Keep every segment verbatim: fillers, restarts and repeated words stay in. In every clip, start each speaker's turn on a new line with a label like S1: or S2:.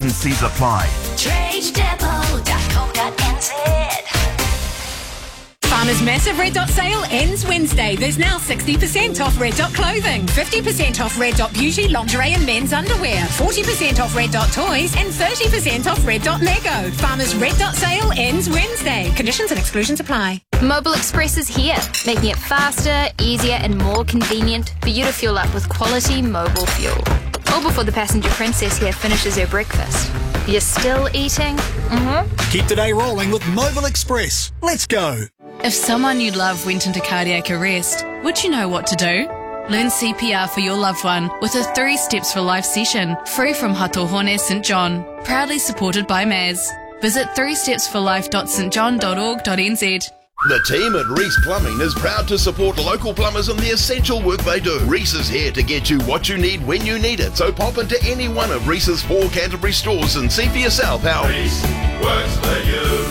S1: and C's apply.
S2: trade depot dot co dot n z.
S3: Farmer's massive Red Dot sale ends Wednesday. There's now sixty percent off Red Dot clothing, fifty percent off Red Dot beauty, lingerie and men's underwear, forty percent off Red Dot toys and thirty percent off Red Dot Lego. Farmer's Red Dot sale ends Wednesday. Conditions and exclusions apply.
S4: Mobile Express is here, making it faster, easier and more convenient for you to fuel up with quality mobile fuel. All before the passenger princess here finishes her breakfast. You're still eating? Mm-hmm.
S5: Keep the day rolling with Mobile Express. Let's go.
S6: If someone you love went into cardiac arrest, would you know what to do? Learn C P R for your loved one with a Three Steps for Life session, free from Hatohone St John. Proudly supported by M A S. Visit three steps for life dot st john dot org dot n z.
S7: The team at Reese Plumbing is proud to support local plumbers in the essential work they do. Reese is here to get you what you need when you need it. So pop into any one of Reese's four Canterbury stores and see for yourself how Reese works for you.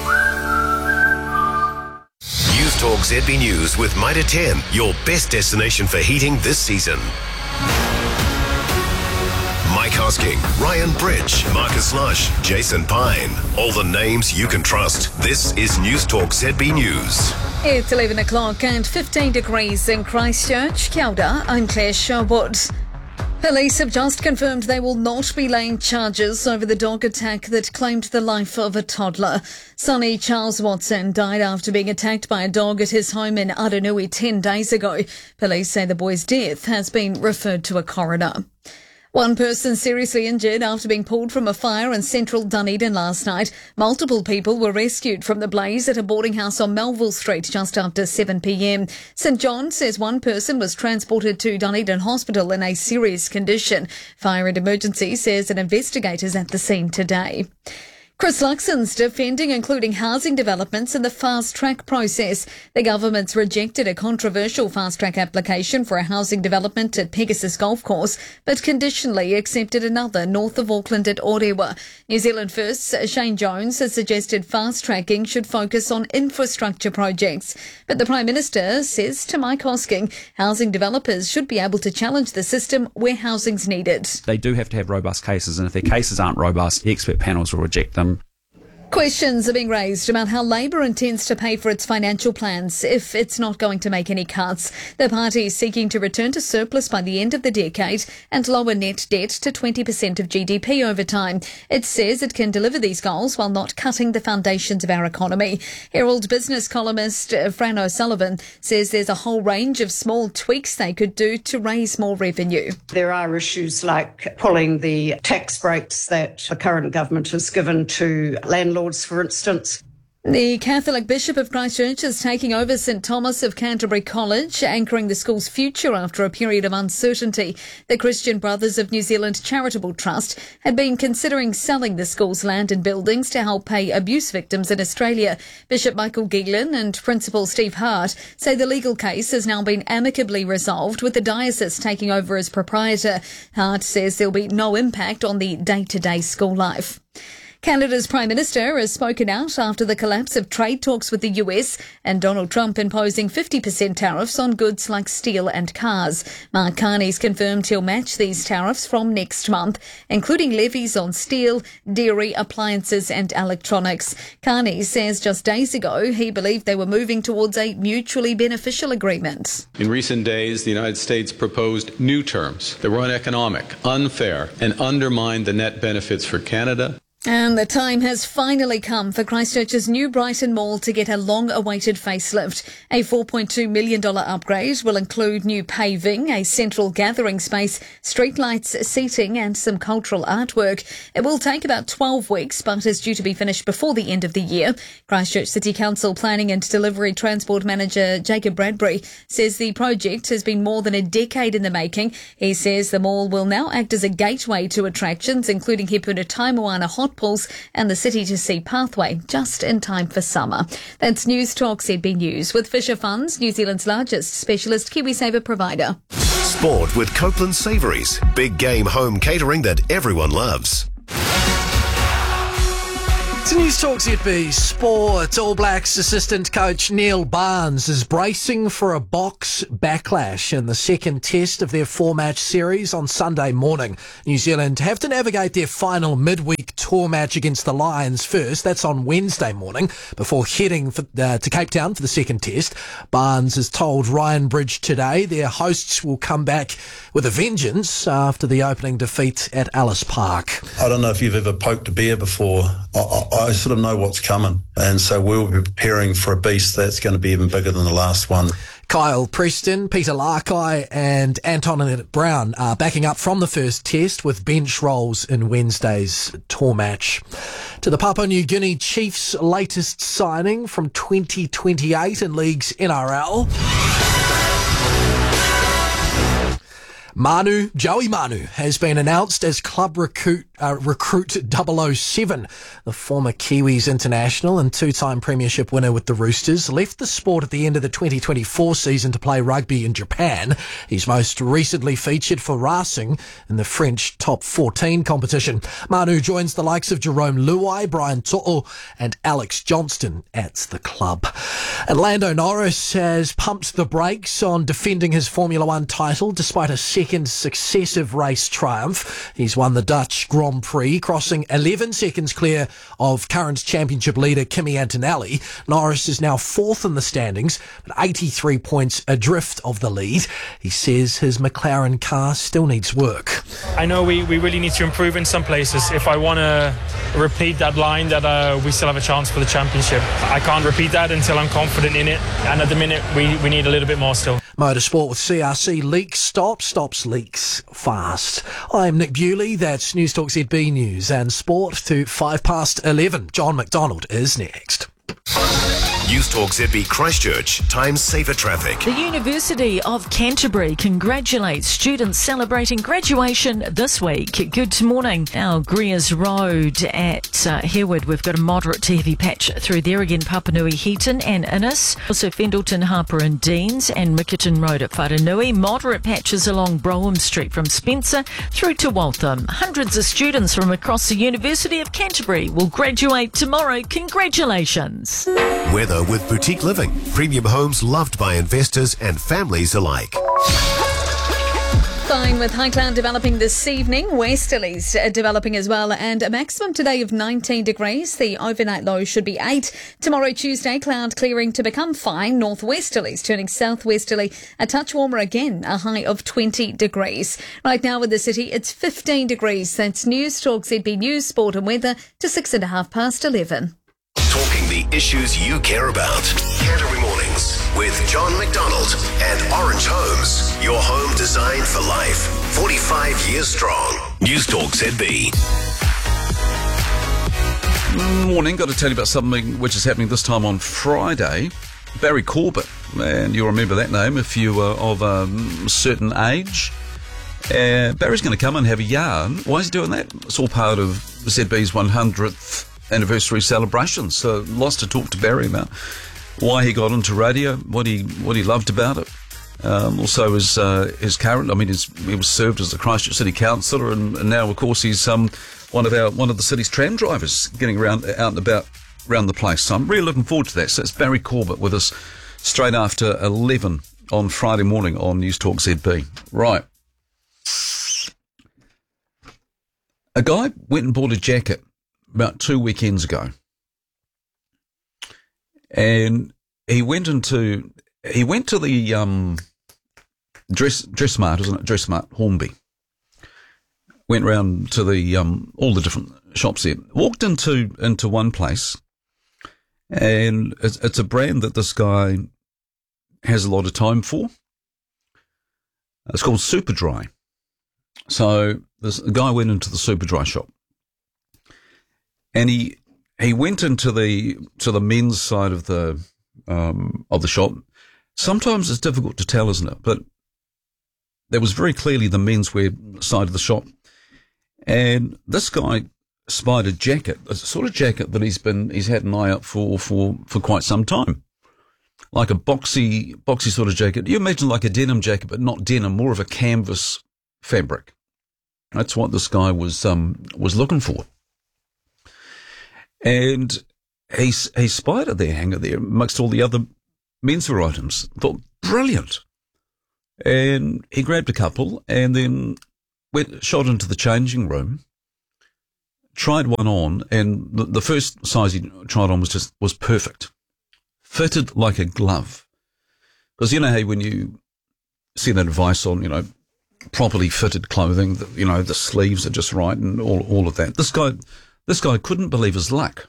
S8: News Talk Z B News with Mitre ten, your best destination for heating this season. Mike Hosking, Ryan Bridge, Marcus Lush, Jason Pine. All the names you can trust. This is News Talk Z B News.
S9: It's eleven o'clock and fifteen degrees in Christchurch. Kia ora, I'm Claire Sherwood. Police have just confirmed they will not be laying charges over the dog attack that claimed the life of a toddler. Sonny Charles Watson died after being attacked by a dog at his home in Aranui ten days ago. Police say the boy's death has been referred to a coroner. One person seriously injured after being pulled from a fire in central Dunedin last night. Multiple people were rescued from the blaze at a boarding house on Melville Street just after seven p m. St John says one person was transported to Dunedin Hospital in a serious condition. Fire and Emergency says an investigator is at the scene today. Chris Luxon's defending including housing developments in the fast-track process. The government's rejected a controversial fast-track application for a housing development at Pegasus Golf Course, but conditionally accepted another north of Auckland at Orewa. New Zealand First's Shane Jones has suggested fast-tracking should focus on infrastructure projects. But the Prime Minister says to Mike Hosking, housing developers should be able to challenge the system where housing's needed.
S10: They do have to have robust cases, and if their cases aren't robust, the expert panels will reject them.
S9: Questions are being raised about how Labour intends to pay for its financial plans if it's not going to make any cuts. The party is seeking to return to surplus by the end of the decade and lower net debt to twenty percent of G D P over time. It says it can deliver these goals while not cutting the foundations of our economy. Herald business columnist Fran O'Sullivan says there's a whole range of small tweaks they could do to raise more revenue.
S11: There are issues like pulling the tax breaks that the current government has given to landlords, for instance.
S9: The Catholic Bishop of Christchurch is taking over St Thomas of Canterbury College, anchoring the school's future after a period of uncertainty. The Christian Brothers of New Zealand Charitable Trust had been considering selling the school's land and buildings to help pay abuse victims in Australia. Bishop Michael Gielin and Principal Steve Hart say the legal case has now been amicably resolved, with the diocese taking over as proprietor. Hart says there'll be no impact on the day-to-day school life. Canada's Prime Minister has spoken out after the collapse of trade talks with the U S and Donald Trump imposing fifty percent tariffs on goods like steel and cars. Mark Carney's confirmed he'll match these tariffs from next month, including levies on steel, dairy, appliances and electronics. Carney says just days ago he believed they were moving towards a mutually beneficial agreement.
S12: In recent days, the United States proposed new terms that were uneconomic, unfair and undermined the net benefits for Canada.
S9: And the time has finally come for Christchurch's new Brighton Mall to get a long-awaited facelift. A four point two million dollars upgrade will include new paving, a central gathering space, streetlights, seating and some cultural artwork. It will take about twelve weeks, but is due to be finished before the end of the year. Christchurch City Council Planning and Delivery Transport Manager Jacob Bradbury says the project has been more than a decade in the making. He says the mall will now act as a gateway to attractions, including Hepuna Taimoana Hot Pools and the City to Sea pathway, just in time for summer. That's News Talk Z B News with Fisher Funds, New Zealand's largest specialist KiwiSaver provider.
S8: Sport with Copeland Savouries. Big game home catering that everyone loves.
S1: To News Talk Z B Sport, All Blacks assistant coach Neil Barnes is bracing for a box backlash in the second test of their four-match series on Sunday morning. New Zealand have to navigate their final midweek tour match against the Lions first. That's on Wednesday morning before heading for, uh, to Cape Town for the second test. Barnes has told Ryan Bridge today their hosts will come back with a vengeance after the opening defeat at Ellis Park.
S13: I don't know if you've ever poked a bear before. I, I, I sort of know what's coming, and so we'll be preparing for a beast that's going to be even bigger than the last one.
S1: Kyle Preston, Peter Larkai and Antoinette Brown are backing up from the first test with bench roles in Wednesday's tour match. To the Papua New Guinea Chiefs' latest signing from twenty twenty-eight in League's N R L. Manu, Joey Manu, has been announced as club recruit, uh, recruit double oh seven. The former Kiwis international and two-time premiership winner with the Roosters left the sport at the end of the twenty twenty-four season to play rugby in Japan. He's most recently featured for Racing in the French top fourteen competition. Manu joins the likes of Jerome Luai, Brian To'o and Alex Johnston at the club. And Lando Norris has pumped the brakes on defending his Formula One title despite a second Second successive race triumph. He's won the Dutch Grand Prix, crossing eleven seconds clear of current championship leader Kimi Antonelli. Norris is now fourth in the standings, but eighty-three points adrift of the lead. He says his McLaren car still needs work.
S14: I know we, we really need to improve in some places. If I want to repeat that line that uh, we still have a chance for the championship, I can't repeat that until I'm confident in it. And at the minute, we, we need a little bit more still.
S1: Motorsport with C R C. Leak stop, stops leaks fast. I'm Nick Bewley. That's News Talk Z B News and Sport to five past eleven. John McDonald is next.
S8: News Talk Z B Christchurch, time saver traffic.
S15: The University of Canterbury congratulates students celebrating graduation this week. Good morning. Now, Greers Road at uh, Harewood, we've got a moderate to heavy patch through there again. Papanui, Heaton and Innes. Also Fendleton, Harper and Deans and Mickerton Road at Wharenui. Moderate patches along Brougham Street from Spencer through to Waltham. Hundreds of students from across the University of Canterbury will graduate tomorrow. Congratulations.
S8: Weather with Boutique Living. Premium homes loved by investors and families alike.
S9: Fine with high cloud developing this evening. Westerlies developing as well, and a maximum today of nineteen degrees. The overnight low should be eight. Tomorrow, Tuesday, cloud clearing to become fine. Northwesterlies turning southwesterly. A touch warmer again, a high of twenty degrees. Right now in the city, it's fifteen degrees. That's News Talk Z B News, Sport and Weather to six and a half past eleven.
S8: Talking the issues you care about. Canterbury Mornings with John McDonald and Orange Homes. Your home designed for life. forty-five years strong. News Talk Z B.
S10: Morning. Got to tell you about something which is happening this time on Friday. Barry Corbett. And you'll remember that name if you are of a certain age. Uh, Barry's going to come and have a yarn. Why is he doing that? It's all part of Z B's one hundredth anniversary celebrations. So lots to talk to Barry about. Why he got into radio, what he what he loved about it. Um, also his uh, his current. I mean, his, he was served as the Christchurch City Councillor, and, and now, of course, he's um one of our one of the city's tram drivers, getting around out and about around the place. So I'm really looking forward to that. So it's Barry Corbett with us straight after eleven on Friday morning on News Talk Z B. Right. A guy went and bought a jacket about two weekends ago, and he went into he went to the um, dress Dressmart, isn't it? Dressmart Hornby. Went round to the um, all the different shops there. Walked into into one place, and it's, it's a brand that this guy has a lot of time for. It's called Superdry. So this guy went into the Superdry shop. And he he went into the to the men's side of the um, of the shop. Sometimes it's difficult to tell, isn't it? But there was very clearly the menswear side of the shop. And this guy spied a jacket, a sort of jacket that he's been he's had an eye out for for, for quite some time, like a boxy boxy sort of jacket. You imagine like a denim jacket, but not denim, more of a canvas fabric. That's what this guy was um was looking for. And he, he spied it there, hanger there, amongst all the other menswear items. Thought, brilliant. And he grabbed a couple and then went, shot into the changing room, tried one on, and the, the first size he tried on was just, was perfect. Fitted like a glove. Because you know how when you see that advice on, you know, properly fitted clothing, the, you know, the sleeves are just right and all, all of that. This guy, this guy couldn't believe his luck.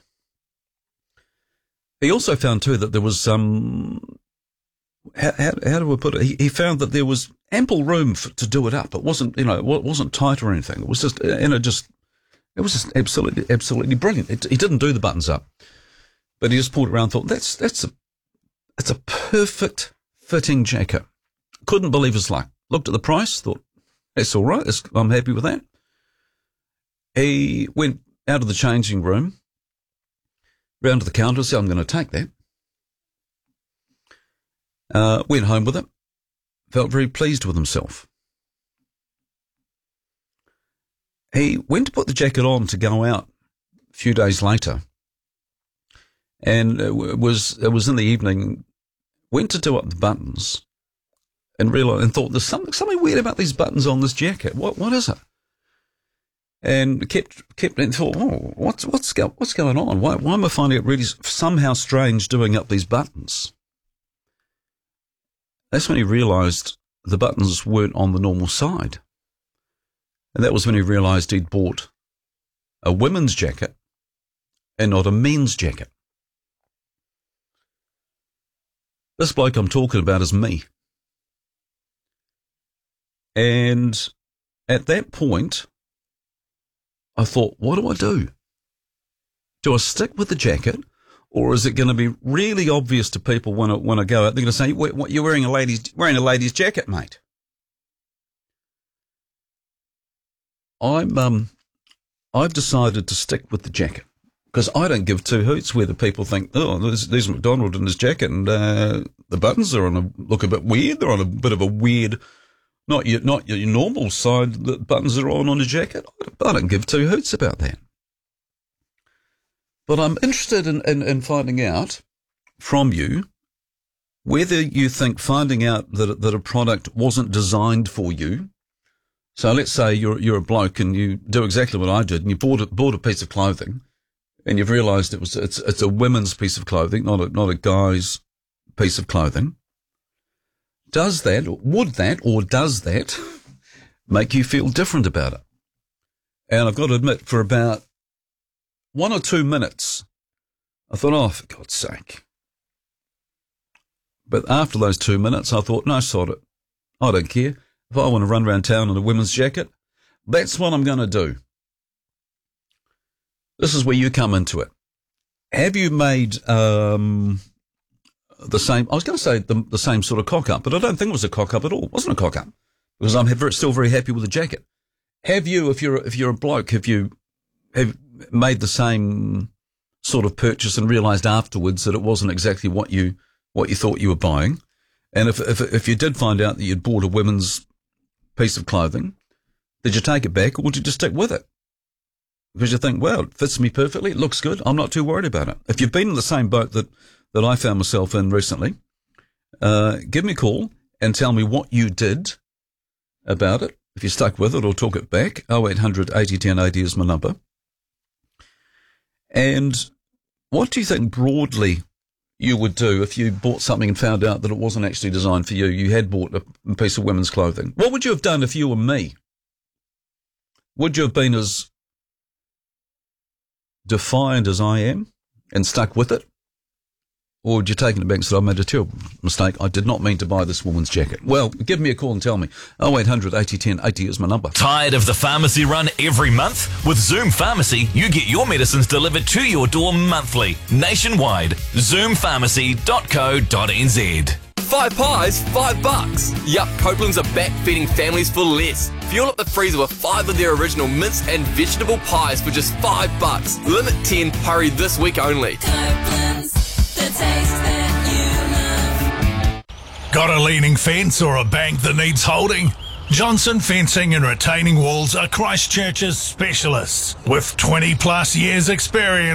S10: He also found too that there was, um, how, how, how do I put it? He, he found that there was ample room for, to do it up. It wasn't, you know, it wasn't tight or anything. It was just, and it just, it was just absolutely, absolutely brilliant. It, he didn't do the buttons up, but he just pulled it around and thought, that's, that's a, it's a perfect fitting jacket. Couldn't believe his luck. Looked at the price, thought, that's all right. That's, I'm happy with that. He went out of the changing room, round to the counter, said, I'm going to take that. Uh, went home with it. Felt very pleased with himself. He went to put the jacket on to go out a few days later. And it was, it was in the evening, went to do up the buttons and realized, and thought, there's something, something weird about these buttons on this jacket. What, what is it? And kept, kept, and thought, oh, what's, what's, go, what's going on? Why, why am I finding it really somehow strange doing up these buttons? That's when he realized the buttons weren't on the normal side. And that was when he realized he'd bought a women's jacket and not a men's jacket. This bloke I'm talking about is me. And at that point, I thought, what do I do? Do I stick with the jacket, or is it going to be really obvious to people when I, when I go out? They're going to say, what, you're wearing a lady's wearing a lady's jacket, mate. I'm um, I've decided to stick with the jacket because I don't give two hoots whether people think, oh, there's, there's McDonald in his jacket and uh, the buttons are on a look a bit weird. They're on a bit of a weird. Not your, not your normal side that buttons are on on a jacket. I don't give two hoots about that. But I'm interested in, in, in finding out from you whether you think finding out that, that a product wasn't designed for you. So let's say you're, you're a bloke and you do exactly what I did and you bought a, bought a piece of clothing and you've realised it was, it's, it's a women's piece of clothing, not a, not a guy's piece of clothing. Does that, would that, or does that make you feel different about it? And I've got to admit, for about one or two minutes, I thought, oh, for God's sake. But after those two minutes, I thought, no, sod it. I don't care. If I want to run around town in a women's jacket, that's what I'm going to do. This is where you come into it. Have you made... um the same, I was going to say the, the same sort of cock-up, but I don't think it was a cock-up at all. It wasn't a cock-up because I'm very, still very happy with the jacket. Have you, if you're, if you're a bloke, have you have made the same sort of purchase and realised afterwards that it wasn't exactly what you, what you thought you were buying? And if, if, if you did find out that you'd bought a women's piece of clothing, did you take it back or would you just stick with it? Because you think, well, it fits me perfectly. It looks good. I'm not too worried about it. If you've been in the same boat that, that I found myself in recently, uh, give me a call and tell me what you did about it. If you stuck with it or took it back, oh eight hundred eighty ten eighty is my number. And what do you think broadly you would do if you bought something and found out that it wasn't actually designed for you? You had bought a piece of women's clothing. What would you have done if you were me? Would you have been as defiant as I am and stuck with it? Or would you take it back and say, I made a terrible mistake. I did not mean to buy this woman's jacket. Well, give me a call and tell me. oh eight hundred eighty ten eighty is my number.
S16: Tired of the pharmacy run every month? With Zoom Pharmacy, you get your medicines delivered to your door monthly, nationwide. zoom pharmacy dot co dot n z.
S17: Five pies, five bucks. Yup, Copeland's are back feeding families for less. Fuel up the freezer with five of their original mince and vegetable pies for just five bucks. Limit ten, hurry this week only.
S2: Copeland's, the taste that you love.
S5: Got a leaning fence or a bank that needs holding? Johnson Fencing and Retaining Walls are Christchurch's specialists with twenty plus years experience.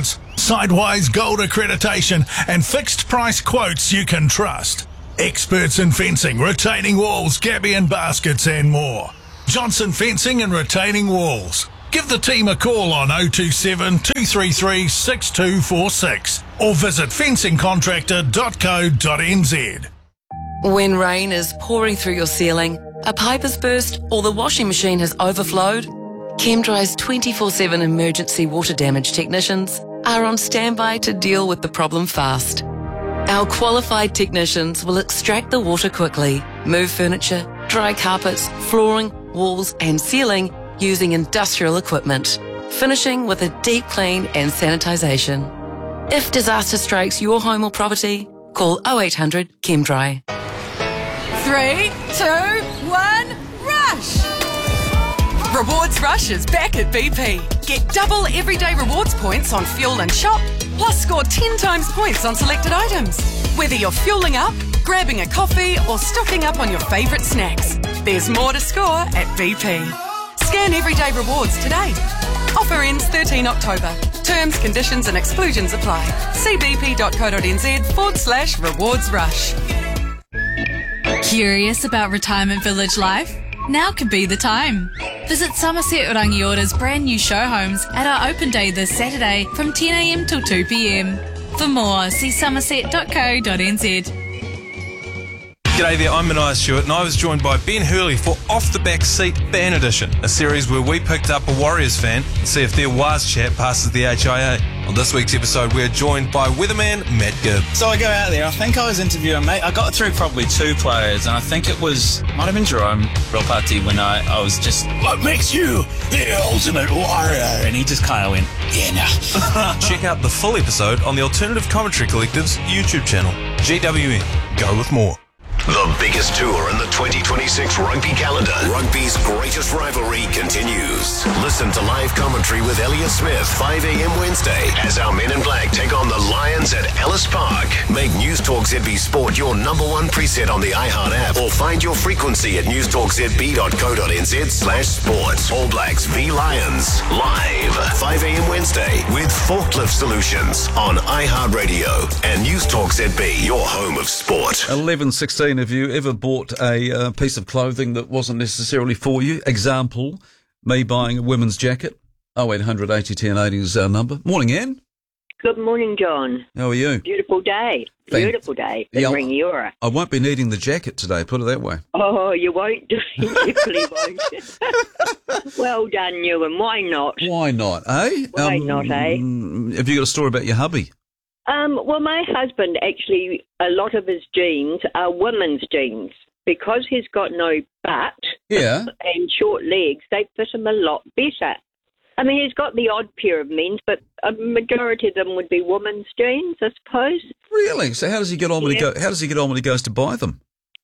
S5: Sidewise Gold accreditation and fixed price quotes you can trust. Experts in fencing, retaining walls, gabion and baskets and more. Johnson Fencing and Retaining Walls. Give the team a call on oh two seven, two three three, six two four six or visit fencing contractor dot co dot n z.
S18: When rain is pouring through your ceiling, a pipe has burst or the washing machine has overflowed, ChemDry's twenty-four seven emergency water damage technicians are on standby to deal with the problem fast. Our qualified technicians will extract the water quickly, move furniture, dry carpets, flooring, walls and ceiling using industrial equipment, finishing with a deep clean and sanitisation. If disaster strikes your home or property, call oh eight hundred ChemDry.
S19: Three, two, one, rush! Rewards Rush is back at B P. Get double everyday rewards points on fuel and shop, plus score ten times points on selected items. Whether you're fueling up, grabbing a coffee or stocking up on your favourite snacks, there's more to score at B P. Scan everyday rewards today. Offer ends thirteenth October. Terms, conditions and exclusions apply. See bp.co.nz forward slash rewards rush.
S6: Curious about retirement village life? Now could be the time. Visit Somerset Rangiора's brand new show homes at our open day this Saturday from ten a m till two p m. For more, see somerset dot co dot n z.
S20: G'day there, I'm Mania Stewart and I was joined by Ben Hurley for Off the Back Seat Fan Edition, a series where we picked up a Warriors fan and see if their Waz chat passes the H I A. On this week's episode, we're joined by weatherman Matt Gibb.
S21: So I go out there, I think I was interviewing, mate, I got through probably two players and I think it was, might have been Jerome Ropati when I, I was just, what makes you the ultimate warrior? And he just kind of went, yeah, nah.
S20: Check out the full episode on the Alternative Commentary Collective's YouTube channel. G W N, go with more.
S8: The biggest tour in the twenty twenty-six rugby calendar. Rugby's greatest rivalry continues. Listen to live commentary with Elliot Smith, five a m Wednesday, as our men in black take on the Lions at Ellis Park. Make News Talk Z B Sport your number one preset on the iHeart app or find your frequency at newstalkzb.co.nz slash sports. All Blacks v Lions, live, five a m Wednesday with Forklift Solutions on iHeartRadio and News Talk Z B, your home of sport.
S10: eleven sixteen. Have you ever bought a uh, piece of clothing that wasn't necessarily for you? Example, me buying a women's jacket. oh eight hundred eighty ten eighty is our number. Morning, Anne.
S22: Good morning, John.
S10: How are you?
S22: Beautiful day. Beautiful day in
S10: Yeah,
S22: Rangiora.
S10: I won't be needing the jacket today, put it that way.
S22: Oh, you won't do You definitely won't. Well done, you, and why not?
S10: Why not, eh?
S22: Why not, eh?
S10: Have you got a story about your hubby?
S22: Um, well, my husband, actually, a lot of his jeans are women's jeans. Because he's got no butt
S10: Yeah.
S22: and short legs, they fit him a lot better. I mean, he's got the odd pair of men's, but a majority of them would be women's jeans, I suppose.
S10: Really? So how does he get on when he
S22: Yeah.
S10: go? How does he get on when he goes to buy them?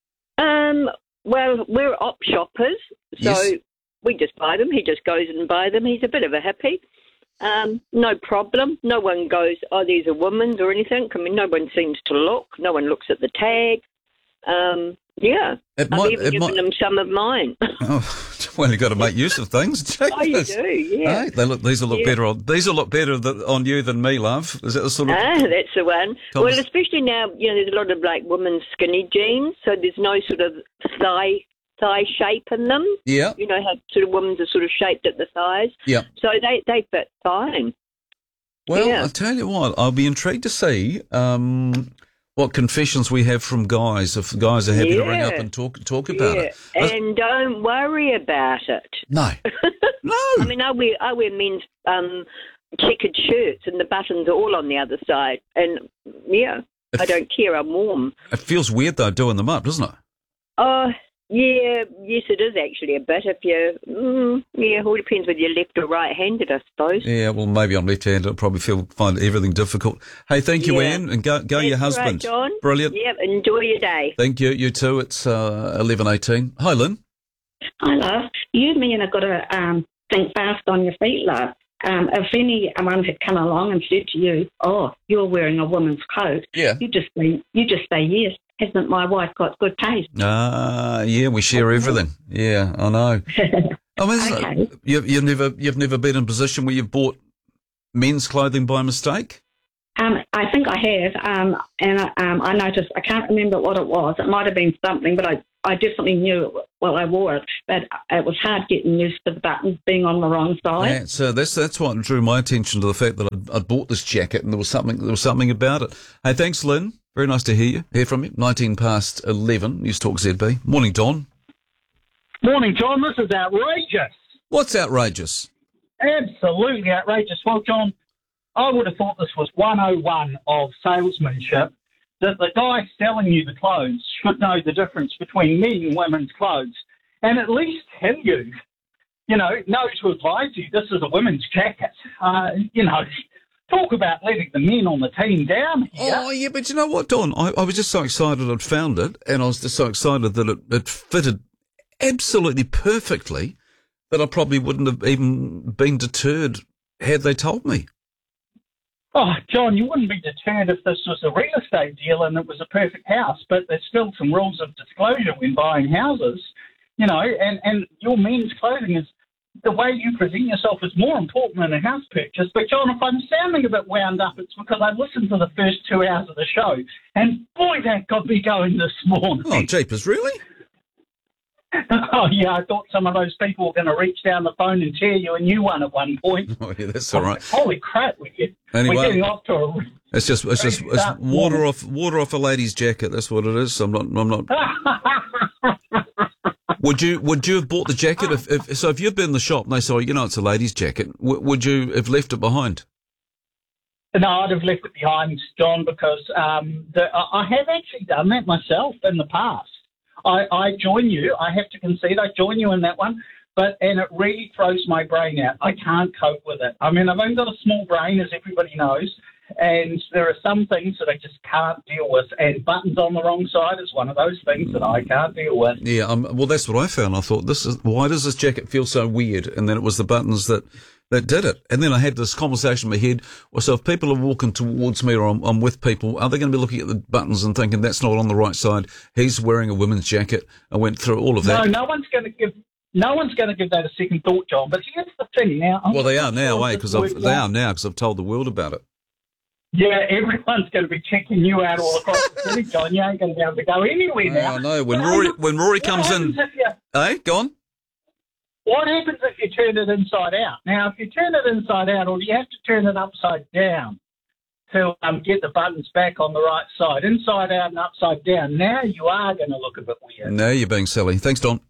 S22: Um, well, we're op shoppers, so
S10: Yes.
S22: we just buy them. He just goes and buy them. He's a bit of a hippie. Um, no problem. No one goes, oh, these are women's or anything. I mean, no one seems to look. No one looks at the tag. Um, yeah.
S10: It
S22: I've
S10: might-
S22: even
S10: it
S22: given
S10: might-
S22: them some of mine.
S10: Oh, well, you've got to make use of things.
S22: Oh, you
S10: Jesus.
S22: do, yeah.
S10: Hey, they look. These will look
S22: Yeah.
S10: better on. These will look better th- on you than me, love. Is that the sort of?
S22: Ah, that's the one.
S10: Tell
S22: well,
S10: us-
S22: especially now, you know, there's a lot of like women's skinny jeans, so there's no sort of thigh thigh shape in them.
S10: Yeah.
S22: You know how sort of women's are sort of shaped at the thighs.
S10: Yeah.
S22: So they, they fit fine.
S10: Well,
S22: Yeah.
S10: I'll tell you what. I'll be intrigued to see um, what confessions we have from guys. If guys are happy to ring up
S22: Yeah.
S10: and talk talk about
S22: Yeah,
S10: it. I-
S22: and don't worry about it.
S10: No.
S22: No. I mean, I wear I wear men's um, checkered shirts, and the buttons are all on the other side. And yeah, I don't care. I'm warm.
S10: It feels weird though doing them up, doesn't it?
S22: Oh, yeah, yes, it is actually a bit. If you, mm, yeah, all depends whether you're left or right-handed, I suppose.
S10: Yeah. Well, maybe I'm left-handed. I'll probably feel find everything difficult. Hey, thank you,
S22: Yeah.
S10: Anne, and go go your
S22: That's
S10: husband.
S22: Right, John.
S10: Brilliant.
S22: Yep, enjoy your day.
S10: Thank you. You too. It's uh, eleven eighteen. Hi, Lynn.
S23: Hi, love. You, me, and I've got to um, think fast on your feet, love. Um, if anyone had come along and said to you, "Oh, you're wearing a woman's coat,"
S10: Yeah.
S23: you just say, you just say yes. Hasn't my wife got good taste?
S10: Ah, yeah, we share everything. Yeah, I know. I mean,
S23: Okay.
S10: you've, you've never you've never been in a position where you've bought men's clothing by mistake?
S23: Um, I think I have, um, and um, I noticed, I can't remember what it was. It might have been something, but I, I definitely knew it while I wore it. But it was hard getting used to the buttons being on the wrong side.
S10: Yeah, so that's that's what drew my attention to the fact that I'd, I'd bought this jacket and there was something there was something about it. Hey, thanks, Lynn. Very nice to hear you. Hear from you. nineteen past eleven. News Talk Z B. Morning, Don.
S3: Morning, John. This is outrageous.
S10: What's outrageous?
S3: Absolutely outrageous. Well, John, I would have thought this was one oh one of salesmanship, that the guy selling you the clothes should know the difference between men and women's clothes, and at least tell you, you know, know to advise you this is a women's jacket. Uh, you know, talk about letting the men on the team down here.
S10: Oh, yeah, but you know what, Don? I, I was just so excited I'd found it, and I was just so excited that it, it fitted absolutely perfectly that I probably wouldn't have even been deterred had they told me.
S3: Oh, John, you wouldn't be deterred if this was a real estate deal and it was a perfect house, but there's still some rules of disclosure when buying houses, you know, and, and your men's clothing is, the way you present yourself is more important than a house purchase. But, John, if I'm sounding a bit wound up, it's because I listened to the first two hours of the show, and boy, that got me going this morning.
S10: Oh, jeepers, really?
S3: Oh, yeah, I thought some of those people were going to reach down the phone and tear you a new one at one point.
S10: Oh, yeah, that's all right.
S3: Holy crap, we're, get,
S10: Anyway,
S3: we're getting off to a...
S10: It's just, it's just, it's water off, water off a lady's jacket. That's what it is. I'm not, I'm not. Would you, would you have bought the jacket if, if so? If you'd been in the shop and they saw, you know, it's a lady's jacket, w- would you have left it behind?
S3: No, I'd have left it behind, John, because um, the, I I have actually done that myself in the past. I, I join you. I have to concede. I join you in that one. But, and it really throws my brain out. I can't cope with it. I mean, I've only got a small brain, as everybody knows, and there are some things that I just can't deal with. And buttons on the wrong side is one of those things that I can't deal with.
S10: Yeah, um, well, that's what I found. I thought, this is why does this jacket feel so weird? And then it was the buttons that, that did it. And then I had this conversation in my head. Well, so if people are walking towards me or I'm, I'm with people, are they going to be looking at the buttons and thinking that's not on the right side? He's wearing a women's jacket. I went through all of that.
S3: No, no one's going to give... No one's going to give that a second thought, John. But here's the thing now. I'm
S10: well, they are now,
S3: sure
S10: eh? Because they are now because I've told the world about it.
S3: Yeah, everyone's going to be checking you out all across the city, John. You ain't going to be able to go anywhere now.
S10: I know. When Rory, when Rory comes in,
S3: you,
S10: eh? Go on.
S3: What happens if you turn it inside out? Now, if you turn it inside out, or you have to turn it upside down to um, get the buttons back on the right side, inside out and upside down, now you are going to look a bit weird.
S10: No, you're being silly. Thanks, Don.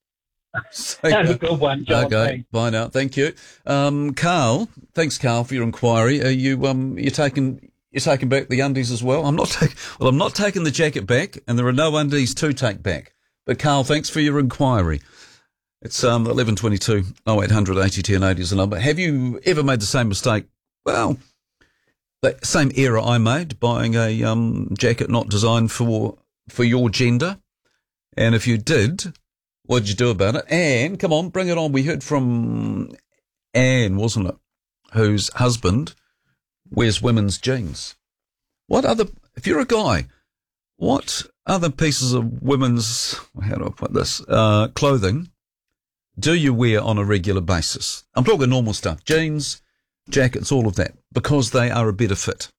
S3: Have a good one, John.
S10: Okay, bye now. Thank you, um, Carl. Thanks, Carl, for your inquiry. Are you um, you're taking you're taking back the undies as well? I'm not taking. Well, I'm not taking the jacket back, and there are no undies to take back. But Carl, thanks for your inquiry. It's um eleven twenty two oh eight hundred eighty ten eighty is the number. Have you ever made the same mistake? Well, the same error I made, buying a um jacket not designed for for your gender, and if you did, what did you do about it? And come on, bring it on. We heard from Anne, wasn't it? Whose husband wears women's jeans. What other, if you're a guy, what other pieces of women's, how do I put this, uh, clothing do you wear on a regular basis? I'm talking normal stuff, jeans, jackets, all of that, because they are a better fit.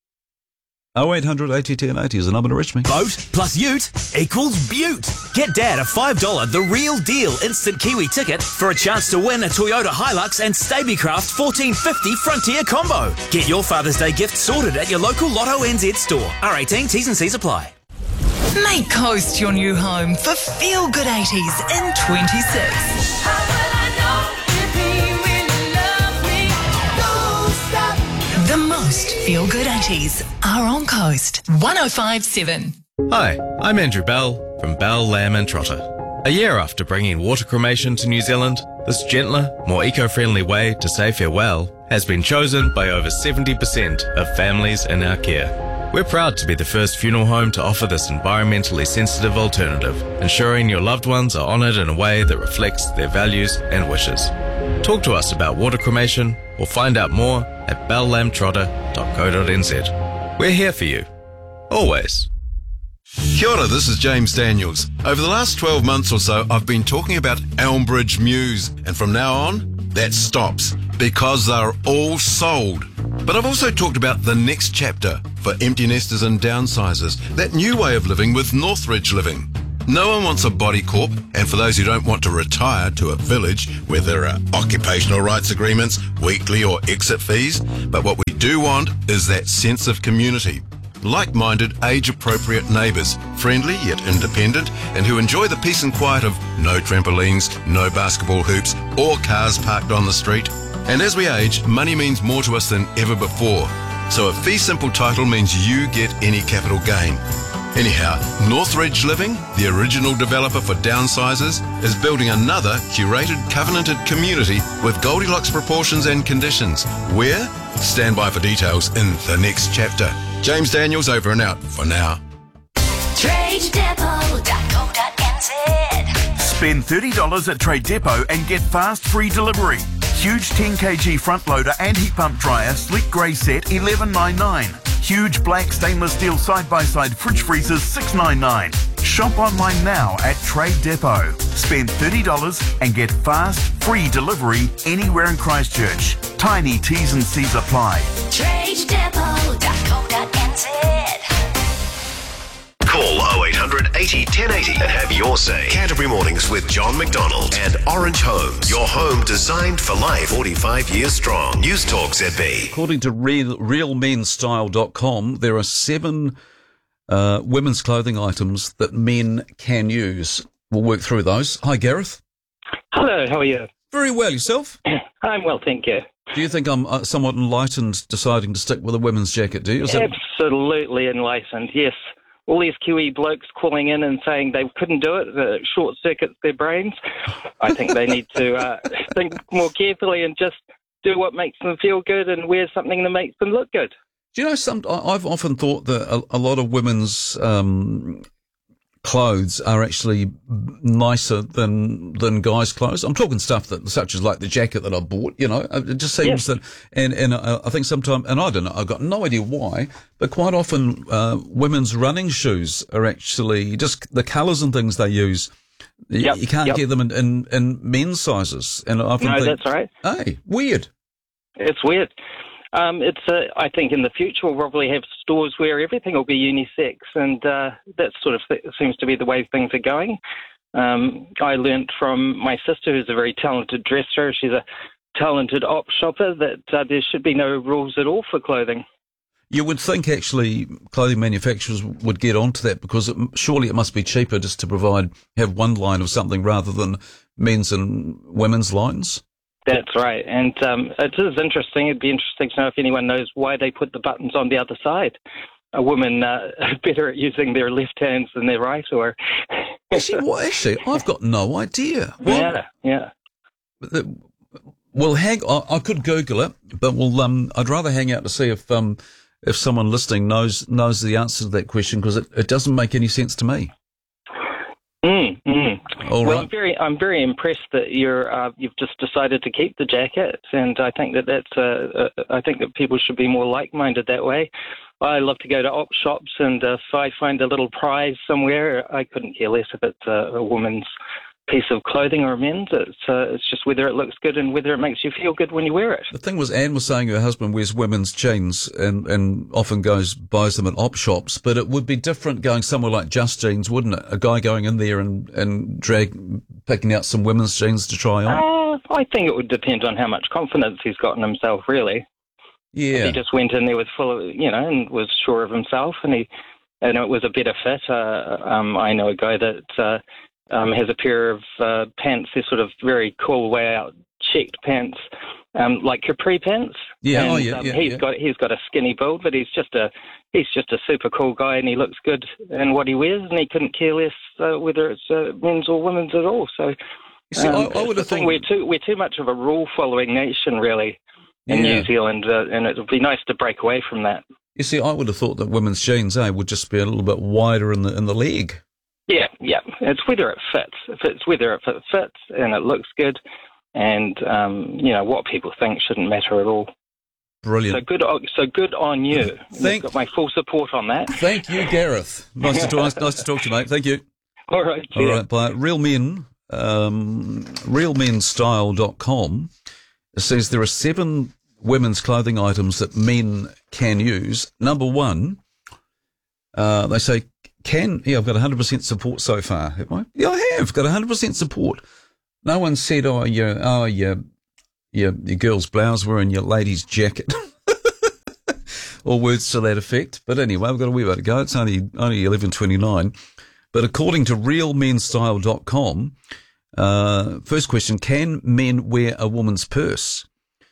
S10: oh eight hundred eighty ten eighty is the number to reach me.
S4: Boat plus ute equals beaut. Get Dad a five dollars The Real Deal instant Kiwi ticket for a chance to win a Toyota Hilux and Stabicraft fourteen fifty Frontier combo. Get your Father's Day gift sorted at your local Lotto N Z store. R eighteen, T's and C's apply.
S7: Make Coast your new home for Feel Good eighties in twenty-six. The most Feel Good eighties are on Coast one oh five point seven.
S24: Hi, I'm Andrew Bell from Bell, Lamb and Trotter. A year after bringing water cremation to New Zealand, this gentler, more eco-friendly way to say farewell has been chosen by over seventy percent of families in our care. We're proud to be the first funeral home to offer this environmentally sensitive alternative, ensuring your loved ones are honoured in a way that reflects their values and wishes. Talk to us about water cremation or find out more at bell lamb trotter dot co dot n z. We're here for you. Always.
S25: Kia ora, this is James Daniels. Over the last twelve months or so, I've been talking about Elmbridge Mews, and from now on, that stops, because they're all sold. But I've also talked about the next chapter for empty nesters and downsizers, that new way of living with Northridge Living. No one wants a body corp, and for those who don't want to retire to a village where there are occupational rights agreements, weekly or exit fees, but what we do want is that sense of community. Like-minded, age-appropriate neighbours, friendly yet independent, and who enjoy the peace and quiet of no trampolines, no basketball hoops, or cars parked on the street. And as we age, money means more to us than ever before. So a fee simple title means you get any capital gain. Anyhow, Northridge Living, the original developer for downsizers, is building another curated, covenanted community with Goldilocks proportions and conditions. Where? Stand by for details in the next chapter. James Daniels over and out for now.
S2: trade depot dot co dot n z.
S1: Spend thirty dollars at Trade Depot and get fast free delivery. Huge ten kilogram front loader and heat pump dryer, sleek grey set, eleven ninety-nine. Huge black stainless steel side-by-side fridge freezers, six ninety-nine. Shop online now at Trade Depot. Spend thirty dollars and get fast, free delivery anywhere in Christchurch. Tiny T's and C's apply.
S2: trade depot dot co dot n z.
S8: Call oh eight hundred eighty ten eighty and have your say. Canterbury Mornings with John McDonald and Orange Homes. Your home designed for life. forty-five years strong. News Talk Z B.
S10: According to real, real men style dot com, there are seven uh, women's clothing items that men can use. We'll work through those. Hi, Gareth.
S11: Hello, how are you?
S10: Very well. Yourself?
S11: I'm well, thank you.
S10: Do you think I'm uh, somewhat enlightened deciding to stick with a women's jacket, do you? Is that-
S11: Absolutely enlightened, yes. All these Kiwi blokes calling in and saying they couldn't do it, uh, short circuits their brains. I think they need to uh, think more carefully and just do what makes them feel good and wear something that makes them look good.
S10: Do you know, some? I've often thought that a, a lot of women's um, clothes are actually nicer than than guys' clothes. I'm talking stuff that, such as like the jacket that I bought. You know, it just seems
S11: Yes.
S10: that, and and uh, I think sometimes, and I don't know, I've got no idea why, but quite often uh, women's running shoes are actually just the colours and things they use. y-
S11: Yep,
S10: You can't
S11: yep.
S10: get them in, in, in men's sizes, and I often
S11: No,
S10: think,
S11: that's right.
S10: Hey, weird.
S11: It's weird. Um, it's. Uh, I think in the future we'll probably have stores where everything will be unisex, and uh, that sort of th- seems to be the way things are going. Um, I learnt from my sister, who's a very talented dresser. She's a talented op shopper. That uh, there should be no rules at all for clothing.
S10: You would think actually clothing manufacturers would get onto that because it, surely it must be cheaper just to provide have one line of something rather than men's and women's lines.
S11: That's right, and um, it is interesting. It'd be interesting to know if anyone knows why they put the buttons on the other side. A woman uh, better at using their left hands than their right, or
S10: actually, well, actually, I've got no idea. Well,
S11: yeah, yeah.
S10: the- Well, hang. I, I could Google it, but we'll. Um, I'd rather hang out to see if um, if someone listening knows knows the answer to that question because it, it doesn't make any sense to me.
S11: Mm, mm.
S10: All
S11: well,
S10: right.
S11: I'm very, I'm very impressed that you're, uh, you've just decided to keep the jacket, and I think that that's, uh, uh, I think that people should be more like-minded that way. I love to go to op shops, and uh, if I find a little prize somewhere, I couldn't care less if it's uh, a woman's piece of clothing or a men's. It's, uh, it's just whether it looks good and whether it makes you feel good when you wear it.
S10: The thing was, Anne was saying her husband wears women's jeans and, and often goes buys them at op shops, but it would be different going somewhere like Just Jeans, wouldn't it? A guy going in there and, and drag, picking out some women's jeans to try on.
S11: Uh, I think it would depend on how much confidence he's got in himself, really.
S10: Yeah.
S11: If he just went in there with full of, you know, and was sure of himself, and he, and it was a better fit. Uh, um, I know a guy that uh, um, has a pair of uh, pants. They're sort of very cool, way out checked pants, um, like capri pants.
S10: Yeah,
S11: and,
S10: oh, yeah,
S11: um,
S10: yeah,
S11: He's
S10: yeah.
S11: got he's got a skinny build, but he's just a he's just a super cool guy, and he looks good in what he wears, and he couldn't care less uh, whether it's uh, men's or women's at all. So.
S10: You see, I-
S11: um,
S10: I would
S11: it's
S10: have
S11: the thing,
S10: thought-
S11: we're too we're too much of a rule following nation, really. In
S10: Yeah.
S11: New Zealand, uh, and it would be nice to break away from that.
S10: You see, I would have thought that women's jeans, eh, would just be a little bit wider in the in the leg.
S11: Yeah, yeah. It's whether it fits. If it's whether if it fits and it looks good, and um, you know what people think shouldn't matter at all.
S10: Brilliant.
S11: So good. o- So good on you.
S10: Thank-
S11: You've got my full support on that.
S10: Thank you, Gareth. Nice to talk. Nice to talk to you, mate. Thank you.
S11: All right.
S10: All
S11: cheers.
S10: right, by Real Men, um, real men style dot com says there are seven women's clothing items that men can use. Number one, uh, they say, can, yeah, I've got one hundred percent support so far, have I? Yeah, I have got one hundred percent support. No one said, oh, your, oh, your, your, your girl's blouse wearing your lady's jacket. Or words to that effect. But anyway, I've got a wee bit to go. It's only, only eleven twenty-nine. But according to real men style dot com, uh, first question, can men wear a woman's purse?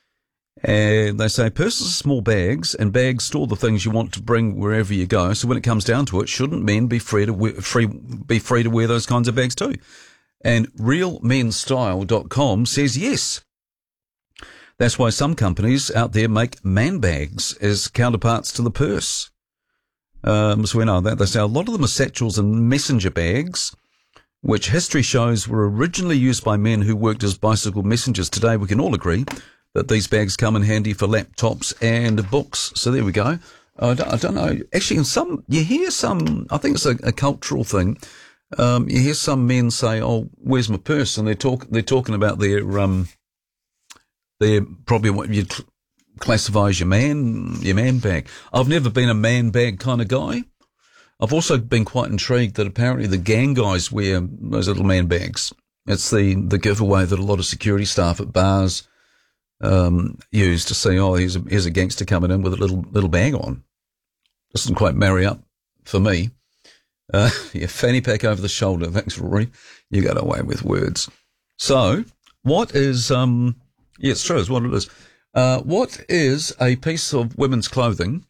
S10: And they say purses are small bags, and bags store the things you want to bring wherever you go. So when it comes down to it, shouldn't men be free to wear, free, be free to wear those kinds of bags too? And real men style dot com says yes. That's why some companies out there make man bags as counterparts to the purse. Um, so we know that. They say a lot of them are satchels and messenger bags, which history shows were originally used by men who worked as bicycle messengers. Today we can all agree that these bags come in handy for laptops and books. So there we go. I don't, I don't know. Actually, in some, you hear some, I think it's a, a cultural thing. Um, you hear some men say, oh, where's my purse? And they're talk, they're talking about their, um, their, probably what you'd cl- classify as your man, your man bag. I've never been a man bag kind of guy. I've also been quite intrigued that apparently the gang guys wear those little man bags. It's the, the giveaway that a lot of security staff at bars, um, use to say, oh, here's a, here's a gangster coming in with a little, little bag on. Doesn't quite marry up for me. Uh, yeah, fanny pack over the shoulder. Thanks, Rory. You got away with words. So, what is, um, yeah, it's true, it's what it is. Uh, what is a piece of women's clothing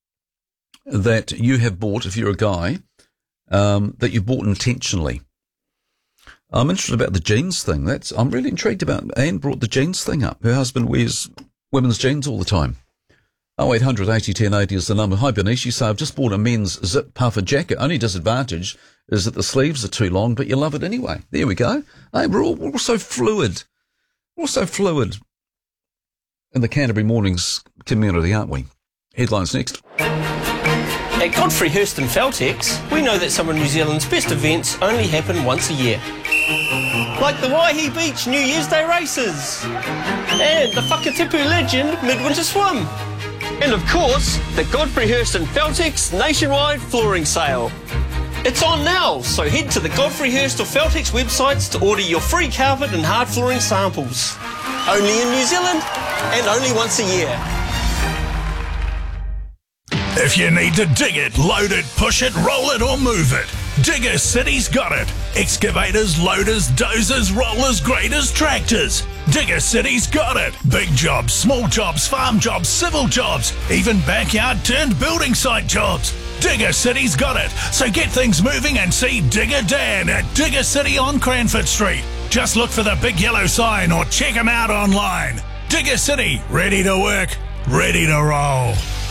S10: that you have bought, if you're a guy, um, that you bought intentionally? I'm interested about the jeans thing. That's, I'm really intrigued about, Anne brought the jeans thing up. Her husband wears women's jeans all the time. oh eight hundred eighty ten eighty is the number. Hi, Bernice. You say, I've just bought a men's zip puffer jacket. Only disadvantage is that the sleeves are too long, but you love it anyway. There we go. Hey, we're all, we're all so fluid. We're all so fluid in the Canterbury Mornings community, aren't we? Headlines next.
S9: At Godfrey Hirst and Feltex, we know that some of New Zealand's best events only happen once a year. Like the Waihi Beach New Year's Day races. And the Whakatipu Legend Midwinter Swim. And of course, the Godfrey Hirst and Feltex nationwide flooring sale. It's on now, so head to the Godfrey Hirst or Feltex websites to order your free carpet and hard flooring samples. Only in New Zealand, and only once a year.
S5: If you need to dig it, load it, push it, roll it or move it, Digger City's got it. Excavators, loaders, dozers, rollers, graders, tractors. Digger City's got it. Big jobs, small jobs, farm jobs, civil jobs, even backyard turned building site jobs. Digger City's got it. So get things moving and see Digger Dan at Digger City on Cranford Street. Just look for the big yellow sign or check them out online. Digger City, ready to work, ready to roll.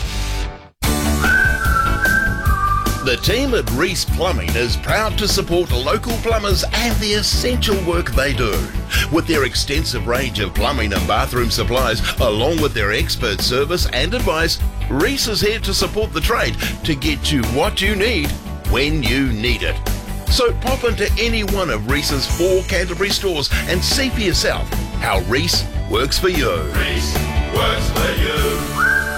S12: The team at Reese Plumbing is proud to support local plumbers and the essential work they do. With their extensive range of plumbing and bathroom supplies, along with their expert service and advice, Reese is here to support the trade to get you what you need when you need it. So pop into any one of Reese's four Canterbury stores and see for yourself how Reese works for you.
S13: Reese works for you.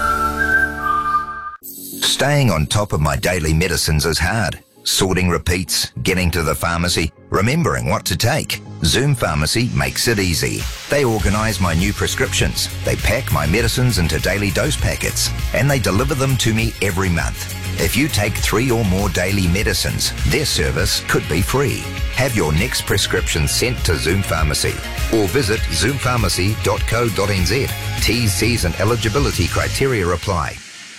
S14: Staying on top of my daily medicines is hard. Sorting repeats, getting to the pharmacy, remembering what to take. Zoom Pharmacy makes it easy. They organise my new prescriptions, they pack my medicines into daily dose packets, and they deliver them to me every month. If you take three or more daily medicines, their service could be free. Have your next prescription sent to Zoom Pharmacy or visit zoom pharmacy dot co dot n z. T's, C's and eligibility criteria apply.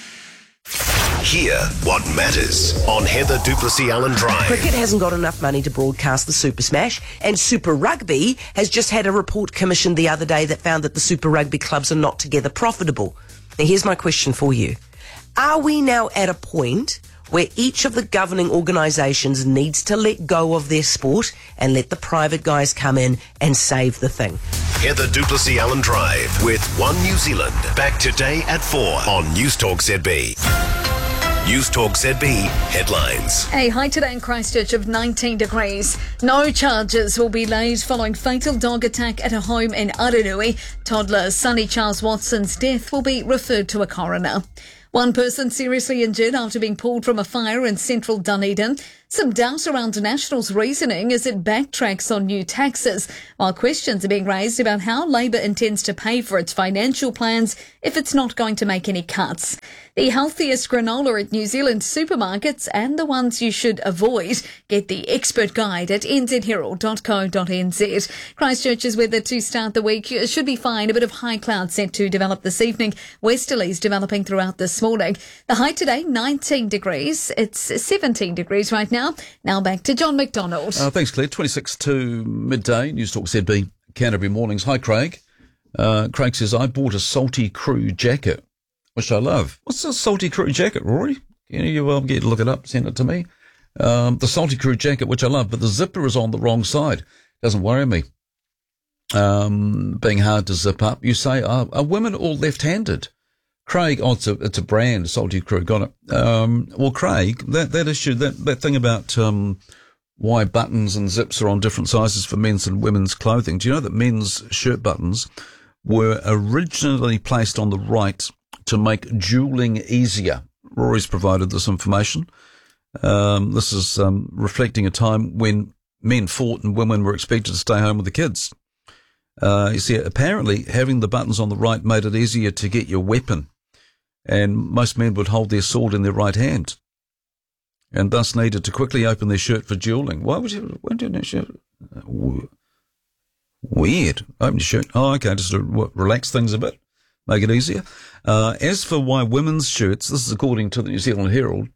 S8: Hear what matters on Heather Duplessis Allen Drive.
S15: Cricket hasn't got enough money to broadcast the Super Smash, and Super Rugby has just had a report commissioned the other day that found that the Super Rugby clubs are not together profitable. Now here's my question for you. Are we now at a point where each of the governing organisations needs to let go of their sport and let the private guys come in and save the thing?
S8: Heather Duplessis Allen Drive with One New Zealand. Back today at four on News Talk Z B. News Talk Z B headlines.
S6: A high today in Christchurch of nineteen degrees. No charges will be laid following fatal dog attack at a home in Aranui. Toddler Sonny Charles Watson's death will be referred to a coroner. One person seriously injured after being pulled from a fire in central Dunedin. Some doubt around National's reasoning as it backtracks on new taxes, while questions are being raised about how Labour intends to pay for its financial plans if it's not going to make any cuts. The healthiest granola at New Zealand supermarkets and the ones you should avoid. Get the expert guide at n z herald dot co dot n z. Christchurch's weather to start the week should be fine. A bit of high cloud set to develop this evening. Westerlies developing throughout this morning. The high today, nineteen degrees. It's seventeen degrees right now. Now back to John McDonald.
S10: Uh, thanks, Claire. twenty-six to midday. News Talk Z B, Canterbury Mornings. Hi, Craig. Uh, Craig says, I bought a Salty Crew jacket, which I love. What's a Salty Crew jacket, Rory? You know, you will get to look it up, send it to me. Um, the Salty Crew jacket, which I love, but the zipper is on the wrong side. Doesn't worry me. Um, being hard to zip up. You say, are, are women all left-handed? Craig, oh, it's a, it's a brand, Salty Crew, got it. Um, well, Craig, that, that issue, that, that thing about, um, why buttons and zips are on different sizes for men's and women's clothing. Do you know that men's shirt buttons were originally placed on the right to make duelling easier? Rory's provided this information. Um, this is, um, reflecting a time when men fought and women were expected to stay home with the kids. Uh, you see, apparently having the buttons on the right made it easier to get your weapon. And most men would hold their sword in their right hand, and thus needed to quickly open their shirt for duelling. Why would you? Why do you shirt? Weird. Open your shirt. Oh, okay, just to what, relax things a bit, make it easier. Uh, as for why women's shirts, this is according to the New Zealand Herald.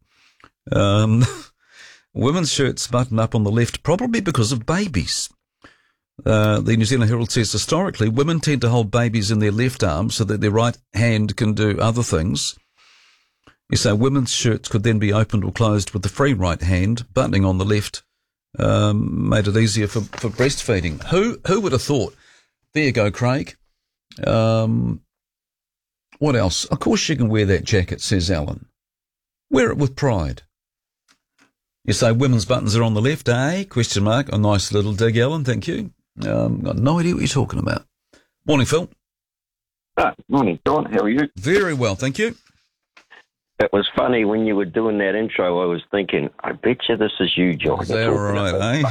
S10: Um, women's shirts button up on the left, probably because of babies. Uh, the New Zealand Herald says historically women tend to hold babies in their left arm so that their right hand can do other things. You say women's shirts could then be opened or closed with the free right hand, buttoning on the left, um, made it easier for, for breastfeeding. Who who would have thought? There you go, Craig. Um, what else? Of course you can wear that jacket, says Alan. Wear it with pride. You say women's buttons are on the left, eh? Question mark. A nice little dig, Alan. Thank you. Um, got no idea what you're talking about. Morning, Phil.
S16: Uh, morning, John. How are you?
S10: Very well, thank you.
S16: It was funny when you were doing that intro. I was thinking, I bet you this is you, John.
S10: Is that right,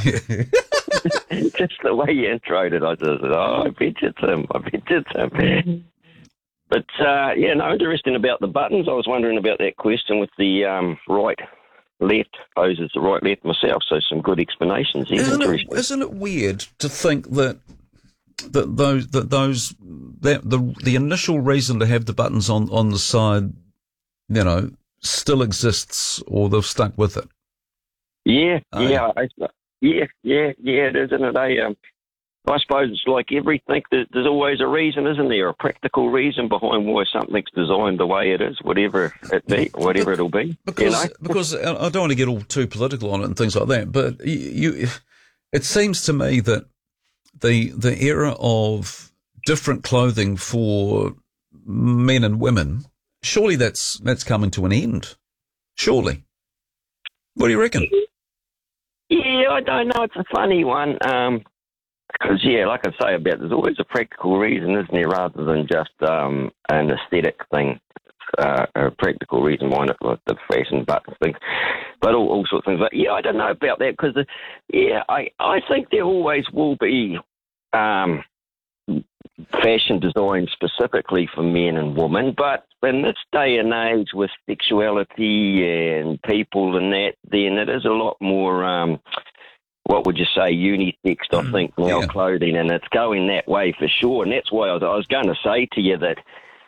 S10: eh?
S16: Just the way you introed it, I just said, oh, I bet you it's him. I bet you it's him. But, uh, yeah, no, interesting about the buttons. I was wondering about that question with the um, right, left, poses the right, left myself, so some good explanations.
S10: Isn't it, isn't it weird to think that that those that those that the the initial reason to have the buttons on, on the side, you know, still exists, or they've stuck with it?
S16: Yeah,
S10: Oh.
S16: yeah, I, yeah, yeah, yeah, it is, isn't it? I, um, I suppose it's like everything. There's, there's always a reason, isn't there? A practical reason behind why something's designed the way it is, whatever it be, whatever it'll be.
S10: Because
S16: you know?
S10: because I don't want to get all too political on it and things like that, but you, you it seems to me that the the era of different clothing for men and women, surely that's that's coming to an end. Surely. What do you reckon?
S16: Yeah, I don't know. It's a funny one. Um, Because, yeah, like I say about, there's always a practical reason, isn't there, rather than just um, an aesthetic thing, uh, a practical reason behind it, like the fashion buttons things, but all, all sorts of things. But, yeah, I don't know about that because, yeah, I, I think there always will be um, fashion design specifically for men and women, but in this day and age with sexuality and people and that, then it is a lot more... Um, what would you say, unisex, I think, now, yeah. Clothing, and it's going that way for sure. And that's why I was, I was going to say to you that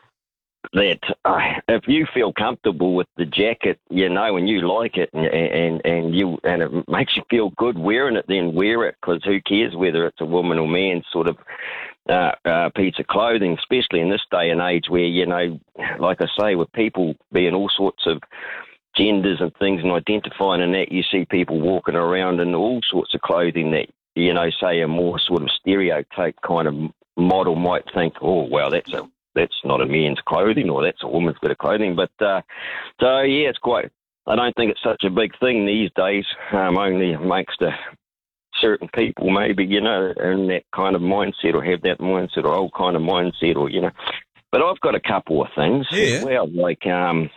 S16: that uh, if you feel comfortable with the jacket, you know, and you like it, and and, and you and it makes you feel good wearing it, then wear it, because who cares whether it's a woman or man sort of uh, uh, piece of clothing, especially in this day and age where, you know, like I say, with people being all sorts of genders and things and identifying and that, you see people walking around in all sorts of clothing that, you know, say a more sort of stereotype kind of model might think, oh, well, that's a that's not a man's clothing or that's a woman's bit of clothing. But, uh, so, yeah, it's quite I don't think it's such a big thing these days, um, only amongst a certain people, maybe, you know, in that kind of mindset or have that mindset or old kind of mindset or, you know. But I've got a couple of things
S10: yeah.
S16: as well. Like, um,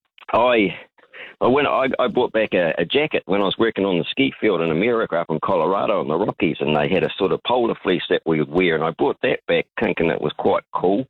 S16: I, I went, I, I bought back a, a jacket when I was working on the ski field in America up in Colorado in the Rockies, and they had a sort of polar fleece that we would wear, and I bought that back thinking it was quite cool.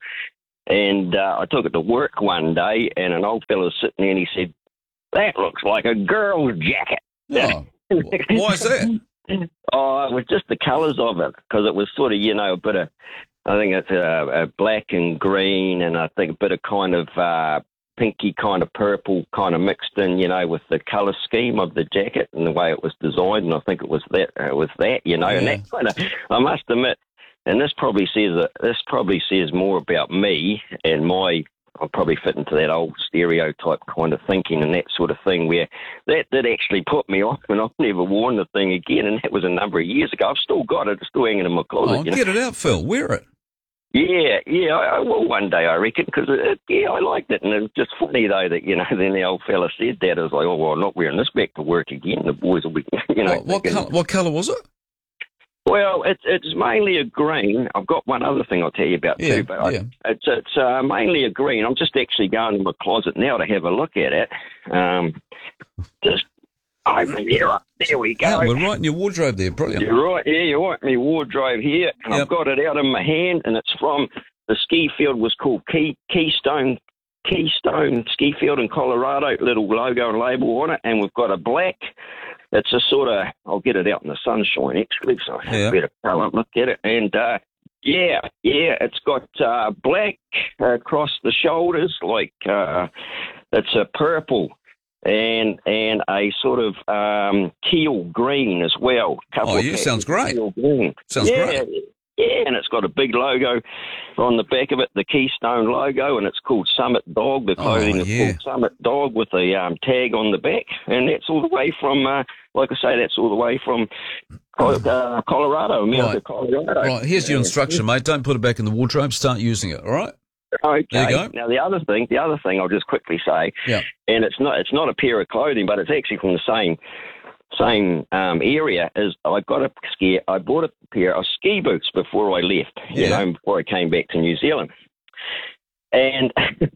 S16: And uh, I took it to work one day, and an old fellow was sitting there, and he said, "That looks like a girl's jacket."
S10: Oh, why is that?
S16: Oh, it was just the colours of it, because it was sort of, you know, a bit of, I think it's a, a black and green, and I think a bit of kind of uh, pinky kind of purple kind of mixed in, you know, with the colour scheme of the jacket and the way it was designed, and I think it was that, it was that, you know, yeah. and that kind of, I must admit, and this probably says that this probably says more about me and my. I'll probably fit into that old stereotype kind of thinking and that sort of thing where that did actually put me off, and I've never worn the thing again, and that was a number of years ago. I've still got it. It's still hanging in my closet.
S10: Oh,
S16: you know?
S10: Get it out, Phil. Wear it.
S16: Yeah, yeah, I, I will one day, I reckon, because, yeah, I liked it. And it's just funny, though, that, you know, then the old fella said that. I was like, oh, well, I'm not wearing this back to work again. The boys will be, you know.
S10: What, what, colour, what colour was it?
S16: Well, it's it's mainly a green. I've got one other thing I'll tell you about
S10: yeah,
S16: too, but
S10: yeah.
S16: I, it's it's uh, mainly a green. I'm just actually going to my closet now to have a look at it. Um, just open there up. There we go.
S10: Oh, we're right in your wardrobe there. Brilliant.
S16: You're right. Yeah, you're right. My wardrobe here, and yep. I've got it out in my hand, and it's from the ski field was called Key, Keystone Keystone Ski Field in Colorado. Little logo and label on it, and we've got a black. It's a sort of, I'll get it out in the sunshine, actually, so I have
S10: yeah.
S16: a better colour. Look at it. And, uh, yeah, yeah, it's got uh, black uh, across the shoulders, like uh, it's a purple and and a sort of um, teal green as well.
S10: Couple oh, yeah, sounds great.
S16: Teal green.
S10: Sounds
S16: yeah,
S10: great.
S16: Yeah, and it's got a big logo on the back of it, the Keystone logo, and it's called Summit Dog. The clothing
S10: oh, yeah.
S16: is called Summit Dog with a um, tag on the back, and that's all the way from, uh, like I say, that's all the way from uh, Colorado, America,
S10: right.
S16: Colorado.
S10: Right, here's your instruction, mate. Don't put it back in the wardrobe. Start using it, all right?
S16: Okay.
S10: There you go.
S16: Now the other thing, the other thing, I'll just quickly say,
S10: yeah.
S16: and it's not, it's not a pair of clothing, but it's actually from the same. Same um, area as I got a ski. I bought a pair of ski boots before I left, you
S10: yeah.
S16: know, before I came back to New Zealand, and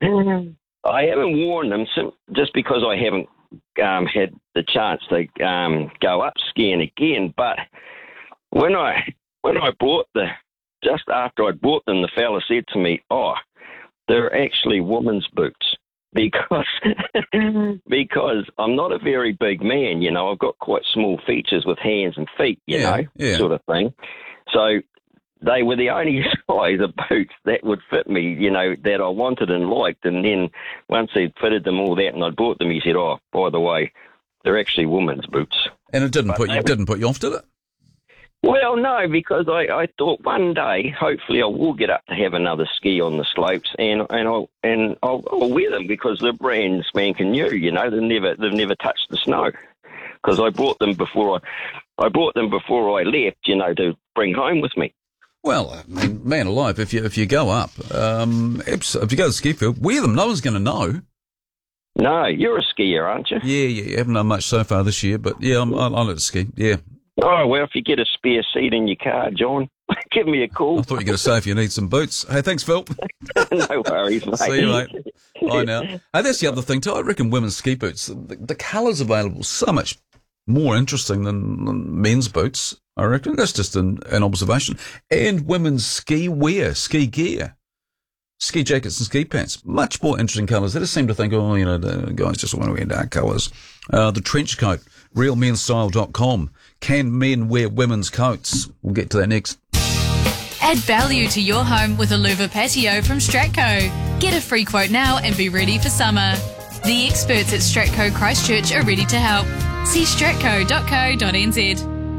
S16: I haven't worn them just because I haven't um, had the chance to um, go up skiing again. But when I when I bought the just after I bought them, the fella said to me, "Oh, they're actually women's boots." Because because I'm not a very big man, you know, I've got quite small features with hands and feet, you
S10: yeah,
S16: know,
S10: yeah.
S16: sort of thing. So they were the only size of boots that would fit me, you know, that I wanted and liked. And then once he'd fitted them all that and I bought them, he said, "Oh, by the way, they're actually women's boots."
S10: And it didn't
S16: but
S10: put you didn't put you off, did it?
S16: Well, no, because I, I thought one day, hopefully, I will get up to have another ski on the slopes, and and I'll and I'll, I'll wear them because they're brand spanking new. You know, they've never they've never touched the snow because I bought them before I I bought them before I left. You know, to bring home with me.
S10: Well, I mean, man alive, if you if you go up, um, if you go to the ski field, wear them. No one's going to know.
S16: No, you're a skier, aren't you?
S10: Yeah, yeah. You haven't done much so far this year, but yeah, I'm, I, I like to ski. Yeah.
S16: Oh, well, if you get a spare seat in your car, John, give me a call.
S10: I thought you were going to say if you need some boots. Hey, thanks, Phil.
S16: No worries, mate.
S10: See you, mate. Bye now. Hey, that's the other thing, too. I reckon women's ski boots, the, the colours available so much more interesting than, than men's boots, I reckon. That's just an, an observation. And women's ski wear, ski gear, ski jackets and ski pants, much more interesting colours. They just seem to think, oh, you know, the guys just want to wear dark colours. Uh, the trench coat, real men style dot com. Can men wear women's coats? We'll get to that next.
S17: Add value to your home with a louver patio from Stratco. Get a free quote now and be ready for summer. The experts at Stratco Christchurch are ready to help. See stratco dot co dot n z.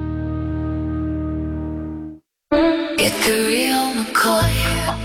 S2: Get the real McCoy.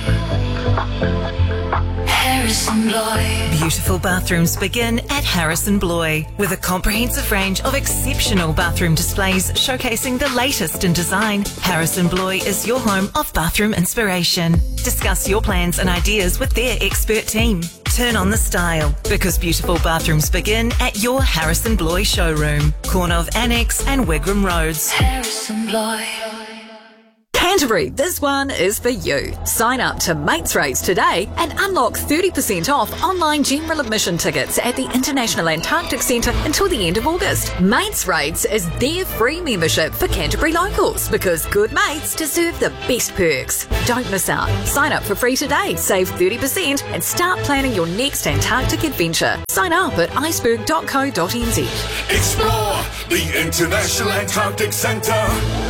S2: Harrison Bloy.
S7: Beautiful bathrooms begin at Harrison Bloy with a comprehensive range of exceptional bathroom displays showcasing the latest in design. Harrison Bloy is your home of bathroom inspiration. Discuss your plans and ideas with their expert team. Turn on the style, because beautiful bathrooms begin at your Harrison Bloy showroom, corner of Annex and Wigram Roads.
S2: Harrison Bloy.
S18: Canterbury, this one is for you. Sign up to Mates Rates today and unlock thirty percent off online general admission tickets at the International Antarctic Centre until the end of August. Mates Rates is their free membership for Canterbury locals because good mates deserve the best perks. Don't miss out. Sign up for free today, save thirty percent and start planning your next Antarctic adventure. Sign up at iceberg dot co dot n z.
S13: Explore the International Antarctic Centre.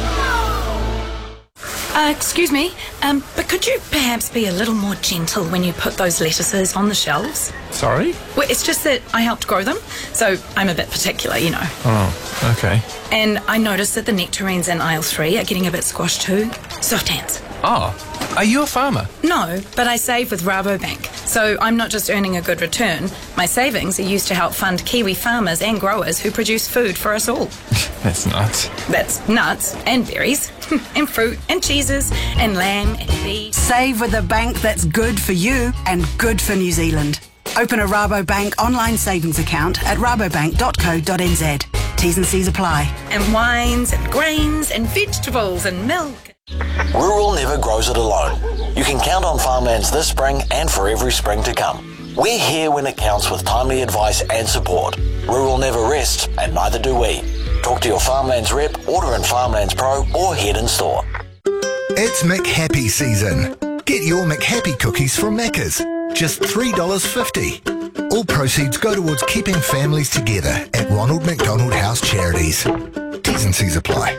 S19: Uh, excuse me, um, but could you perhaps be a little more gentle when you put those lettuces on the shelves?
S20: Sorry?
S19: Well, it's just that I helped grow them, so I'm a bit particular, you know.
S20: Oh, okay.
S19: And I noticed that the nectarines in aisle three are getting a bit squashed too. Soft hands.
S20: Oh, are you a farmer?
S19: No, but I save with Rabobank, so I'm not just earning a good return. My savings are used to help fund Kiwi farmers and growers who produce food for us all.
S20: That's nuts.
S19: That's nuts and berries and fruit and cheeses and lamb and beef.
S21: Save with a bank that's good for you and good for New Zealand. Open a Rabobank online savings account at rabobank dot co dot n z. T's and C's apply.
S19: And wines and grains and vegetables and milk.
S22: Rural never grows it alone. You can count on Farmlands this spring and for every spring to come. We're here when it counts with timely advice and support. Rural never rests, and neither do we. Talk to your Farmlands rep, order in Farmlands Pro, or head in store.
S26: It's McHappy season. Get your McHappy cookies from Macca's. Just three dollars fifty. All proceeds go towards keeping families together at Ronald McDonald House Charities. T's and C's apply.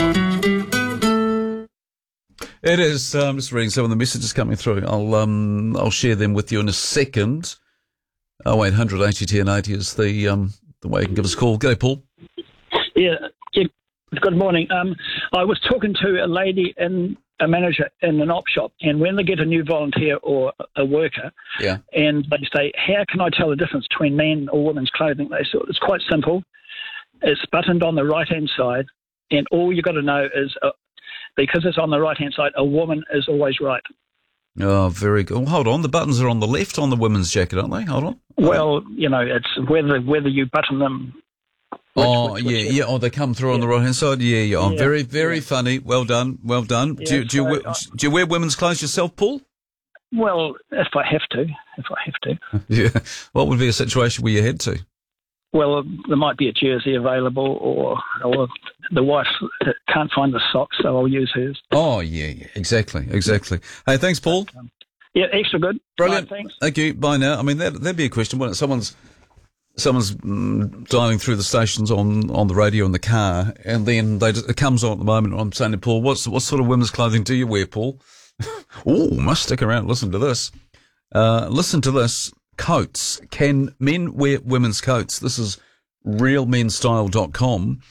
S10: It is. Uh, I'm just reading some of the messages coming through. I'll um I'll share them with you in a second. Oh, eight hundred eighty ten eighty is the um the way you can give us a call. Go, Paul.
S27: Yeah, yeah. Good morning. Um, I was talking to a lady in a manager in an op shop, and when they get a new volunteer or a worker,
S10: yeah,
S27: and they say, "How can I tell the difference between men or women's clothing?" They say it's quite simple. It's buttoned on the right hand side, and all you got to know is. Uh, Because it's on the right-hand side, a woman is always right.
S10: Oh, very good. Well, hold on. The buttons are on the left on the women's jacket, aren't they? Hold on.
S27: Well, you know, it's whether whether you button them. Which,
S10: oh,
S27: which,
S10: yeah,
S27: which,
S10: yeah. Oh, they come through yeah. on the right-hand side? Yeah, yeah. Oh,
S27: yeah.
S10: very, very
S27: yeah.
S10: funny. Well done. Well done.
S27: Yeah,
S10: do, you, do, you
S27: so
S10: wear,
S27: I,
S10: do you wear women's clothes yourself, Paul?
S27: Well, if I have to. If I have to.
S10: Yeah. What would be a situation where you had to?
S27: Well, there might be a jersey available, or or the wife can't find the socks, so I'll use hers.
S10: Oh, yeah, yeah, exactly, exactly. Hey, thanks, Paul.
S27: Um, yeah, extra good.
S10: Brilliant.
S27: Right, thanks.
S10: Thank you. Bye now. I mean, that, that'd be a question, wouldn't it? Someone's, someone's mm, dialing through the stations on, on the radio in the car, and then they just, it comes on at the moment, and I'm saying to Paul, what's, what sort of women's clothing do you wear, Paul? Oh, must stick around and listen to this. Uh, listen to this. Coats. Can men wear women's coats? This is real men style dot com.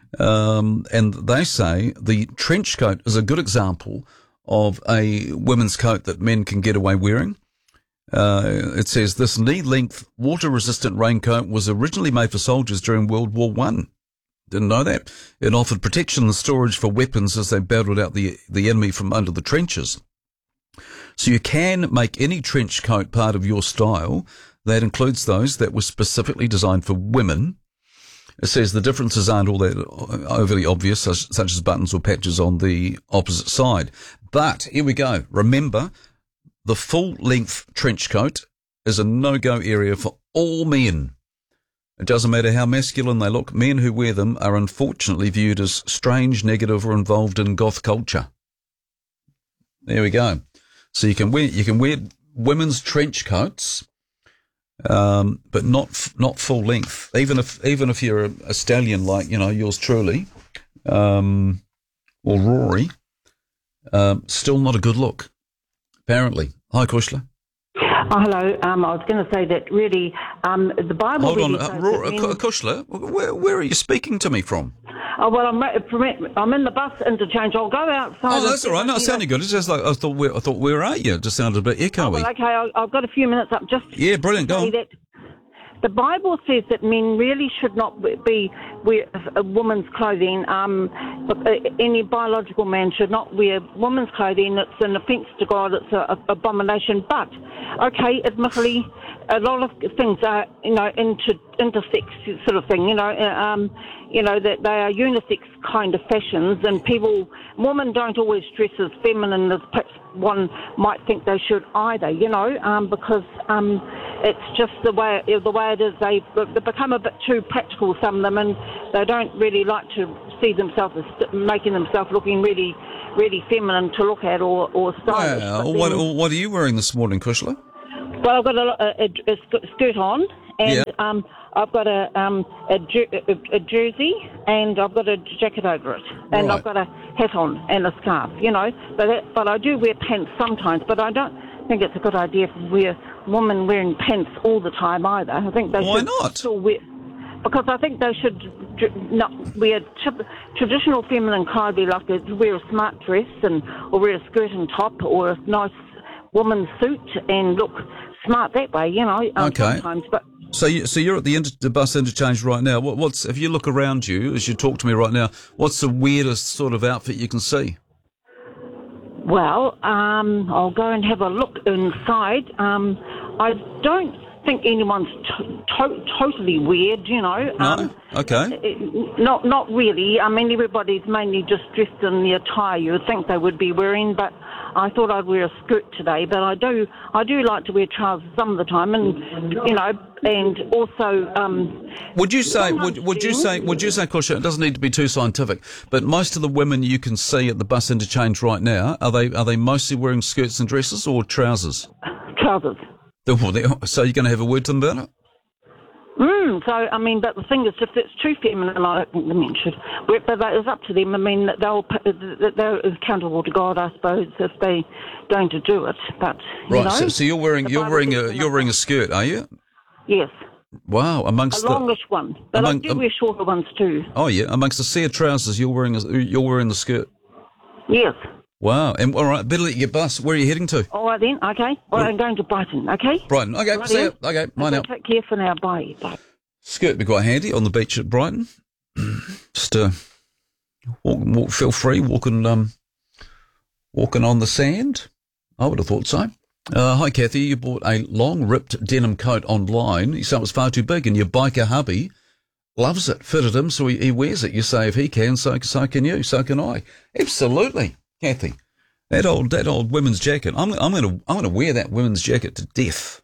S10: Um, and they say the trench coat is a good example of a women's coat that men can get away wearing. Uh, it says this knee-length, water-resistant raincoat was originally made for soldiers during World War One. Didn't know that. It offered protection and storage for weapons as they battled out the, the enemy from under the trenches. So you can make any trench coat part of your style. That includes those that were specifically designed for women. It says the differences aren't all that overly obvious, such, such as buttons or patches on the opposite side. But here we go. Remember, the full-length trench coat is a no-go area for all men. It doesn't matter how masculine they look. Men who wear them are unfortunately viewed as strange, negative, or involved in goth culture. There we go. So you can wear you can wear women's trench coats, um, but not not full length. Even if even if you're a, a stallion like you know yours truly, um, or Rory, um, still not a good look. Apparently. Hi, Kushla.
S28: Oh, hello. Um, I was going to say that really, um, the Bible.
S10: Hold
S28: really
S10: on, uh,
S28: says
S10: Rory,
S28: that men-
S10: Kushla. Where where are you speaking to me from?
S28: Oh well, I'm I'm in the bus interchange. I'll go outside.
S10: Oh, that's all right. No, it sounded good. It's just like I thought. Where I thought, where are you? It just sounded a bit echoey.
S28: Oh, well, okay, I, I've got a few minutes up. Just
S10: yeah, brilliant. Go on.
S28: That, the Bible says that men really should not be wear a woman's clothing. Um, any biological man should not wear woman's clothing. It's an offence to God. It's an abomination. But, okay, admittedly, a lot of things are, you know, inter, intersex sort of thing, you know, um, you know, that they are unisex kind of fashions, and people, women don't always dress as feminine as perhaps one might think they should either, you know, um, because um, it's just the way the way it is. They, they become a bit too practical, some of them, and they don't really like to see themselves as making themselves looking really, really feminine to look at or, or stylish.
S10: Wow.
S28: But
S10: What,
S28: then-
S10: what are you wearing this morning, Kushla?
S28: Well, I've got a, a, a sk- skirt on, and
S10: Yeah.
S28: um, I've got a, um, a, jer- a, a jersey, and I've got a jacket over it, and
S10: Right.
S28: I've got a hat on and a scarf, you know. But that, but I do wear pants sometimes, but I don't think it's a good idea to wear women wearing pants all the time either. I think they
S10: Why
S28: should
S10: not?
S28: still wear, because I think they should dr- not wear t- traditional feminine clothing, like a, wear a smart dress and or wear a skirt and top or a nice woman's suit and look smart that way, you know. Um,
S10: Okay.
S28: Sometimes, but
S10: So, you, so you're at the, inter, the bus interchange right now. What, what's if you look around you as you talk to me right now? What's the weirdest sort of outfit you can see?
S28: well, um, I'll go and have a look inside. Um, I don't think anyone's to- to- totally weird, you know. Um,
S10: Okay.
S28: it- not not really. I mean, everybody's mainly just dressed in the attire you would think they would be wearing, but I thought I'd wear a skirt today. But I do I do like to wear trousers some of the time, and you know, and also. Um,
S10: Would you say? Would, would you say? Would you say, Kusha? It doesn't need to be too scientific, but most of the women you can see at the bus interchange right now are they are they mostly wearing skirts and dresses or trousers?
S28: Trousers.
S10: They're- well, they're- So you're going to have a word to them about it?
S28: Mm, so, I mean, but the thing is, if it's too feminine, I don't think the men should. But but that is up to them. I mean, they'll, they're accountable to God, I suppose, if they going to do it. But, you
S10: Right.
S28: know,
S10: So, so you're wearing
S28: the
S10: you're
S28: Bible
S10: wearing a
S28: says
S10: you're wearing a skirt, are you?
S28: yes,
S10: Wow. Amongst
S28: a
S10: the
S28: longish one. But
S10: among-
S28: I do wear shorter ones too.
S10: oh yeah, amongst the sea of trousers, you're wearing a, you're wearing the skirt.
S28: Yes.
S10: Wow. And all right, better let you get bus. Where are you heading to?
S28: All right then, okay. Well, I'm going to Brighton, okay?
S10: Brighton. Okay.
S28: Right
S10: See
S28: then.
S10: ya. Okay. Bye
S28: Okay,
S10: now.
S28: Take care for now. Bye. Bye.
S10: Skirt would be quite handy on the beach at Brighton. Just uh, walk, walk, feel free walking, um, walking on the sand. I would have thought so. Uh, hi, Kathy. You bought a long ripped denim coat online. You said it was far too big, and your biker hubby loves it. Fitted him, so he, he wears it. You say if he can, so so can you, so can I. Absolutely, Kathy. That old that old women's jacket. I'm I'm gonna I'm gonna wear that women's jacket to death.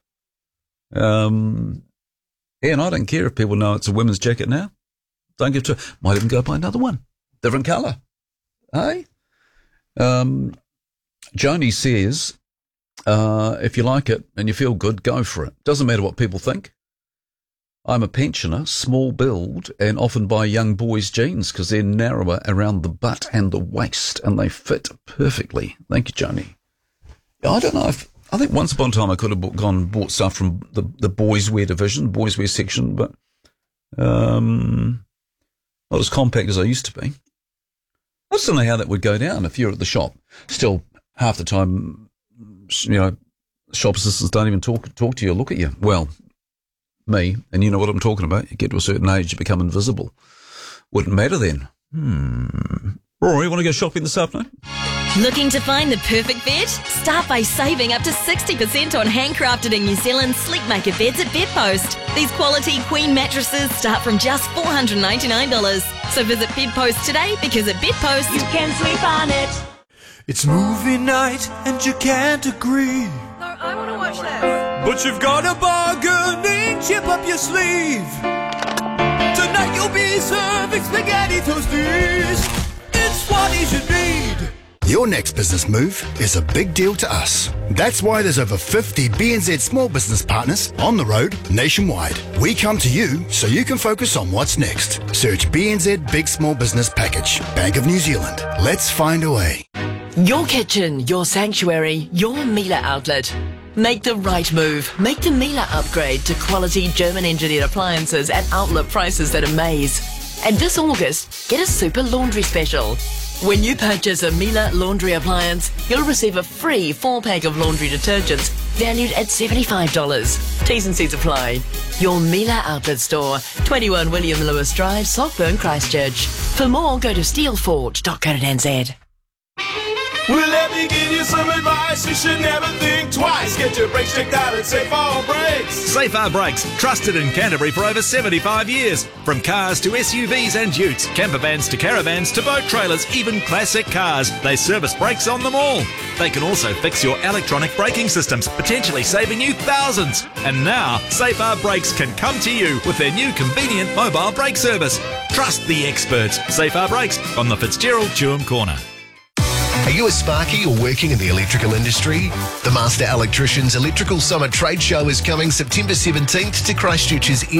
S10: Um. Yeah, and I don't care if people know it's a women's jacket now. Don't give to. Might even go buy another one, different colour. Hey, um, Joni says, uh, if you like it and you feel good, go for it. Doesn't matter what people think. I'm a pensioner, small build, and often buy young boys' jeans because they're narrower around the butt and the waist, and they fit perfectly. Thank you, Joni. I don't know if. I think once upon a time I could have bought, gone and bought stuff from the, the boys' wear division, boys' wear section, but um, not as compact as I used to be. I just don't know how that would go down if you're at the shop. Still, half the time, you know, shop assistants don't even talk talk to you or look at you. Well, me, and you know what I'm talking about. You get to a certain age, you become invisible. Wouldn't matter then. Hmm. Rory, you want to go shopping this afternoon?
S1: Looking to find the perfect bed? Start by saving up to sixty percent on handcrafted in New Zealand Sleepmaker beds at Bedpost. These quality queen mattresses start from just four hundred ninety-nine dollars. So visit Bedpost today because at Bedpost you can sleep on it.
S3: It's movie night and you can't agree.
S1: No, I want to watch this.
S3: But you've got a bargaining chip up your sleeve. Tonight you'll be serving spaghetti toasties. It's what you should need.
S4: Your next business move is a big deal to us. That's why there's over fifty B N Z small business partners on the road nationwide. We come to you so you can focus on what's next. Search B N Z Big Small Business Package. Bank of New Zealand. Let's find a way.
S9: Your kitchen, your sanctuary, your Miele outlet. Make the right move. Make the Miele upgrade to quality German engineered appliances at outlet prices that amaze. And this August, get a super laundry special. When you purchase a Miele laundry appliance, you'll receive a free four-pack of laundry detergents valued at seventy-five dollars. T's and C's apply. Your Miele outlet store, twenty-one William Lewis Drive, Saltburn, Christchurch. For more, go to steelforge dot co dot n z.
S13: Well, let me give you some advice. You should never think twice. Get your brakes checked out at Safar Brakes.
S5: Safar Brakes, trusted in Canterbury for over seventy-five years. From cars to S U Vs and utes, camper vans to caravans to boat trailers, even classic cars, they service brakes on them all. They can also fix your electronic braking systems, potentially saving you thousands. And now, Safar Brakes can come to you with their new convenient mobile brake service. Trust the experts. Safar Brakes on the Fitzgerald Chewham Corner.
S8: Are you a sparky or working in the electrical industry? The Master Electricians Electrical Summer Trade Show is coming September seventeenth to Christchurch's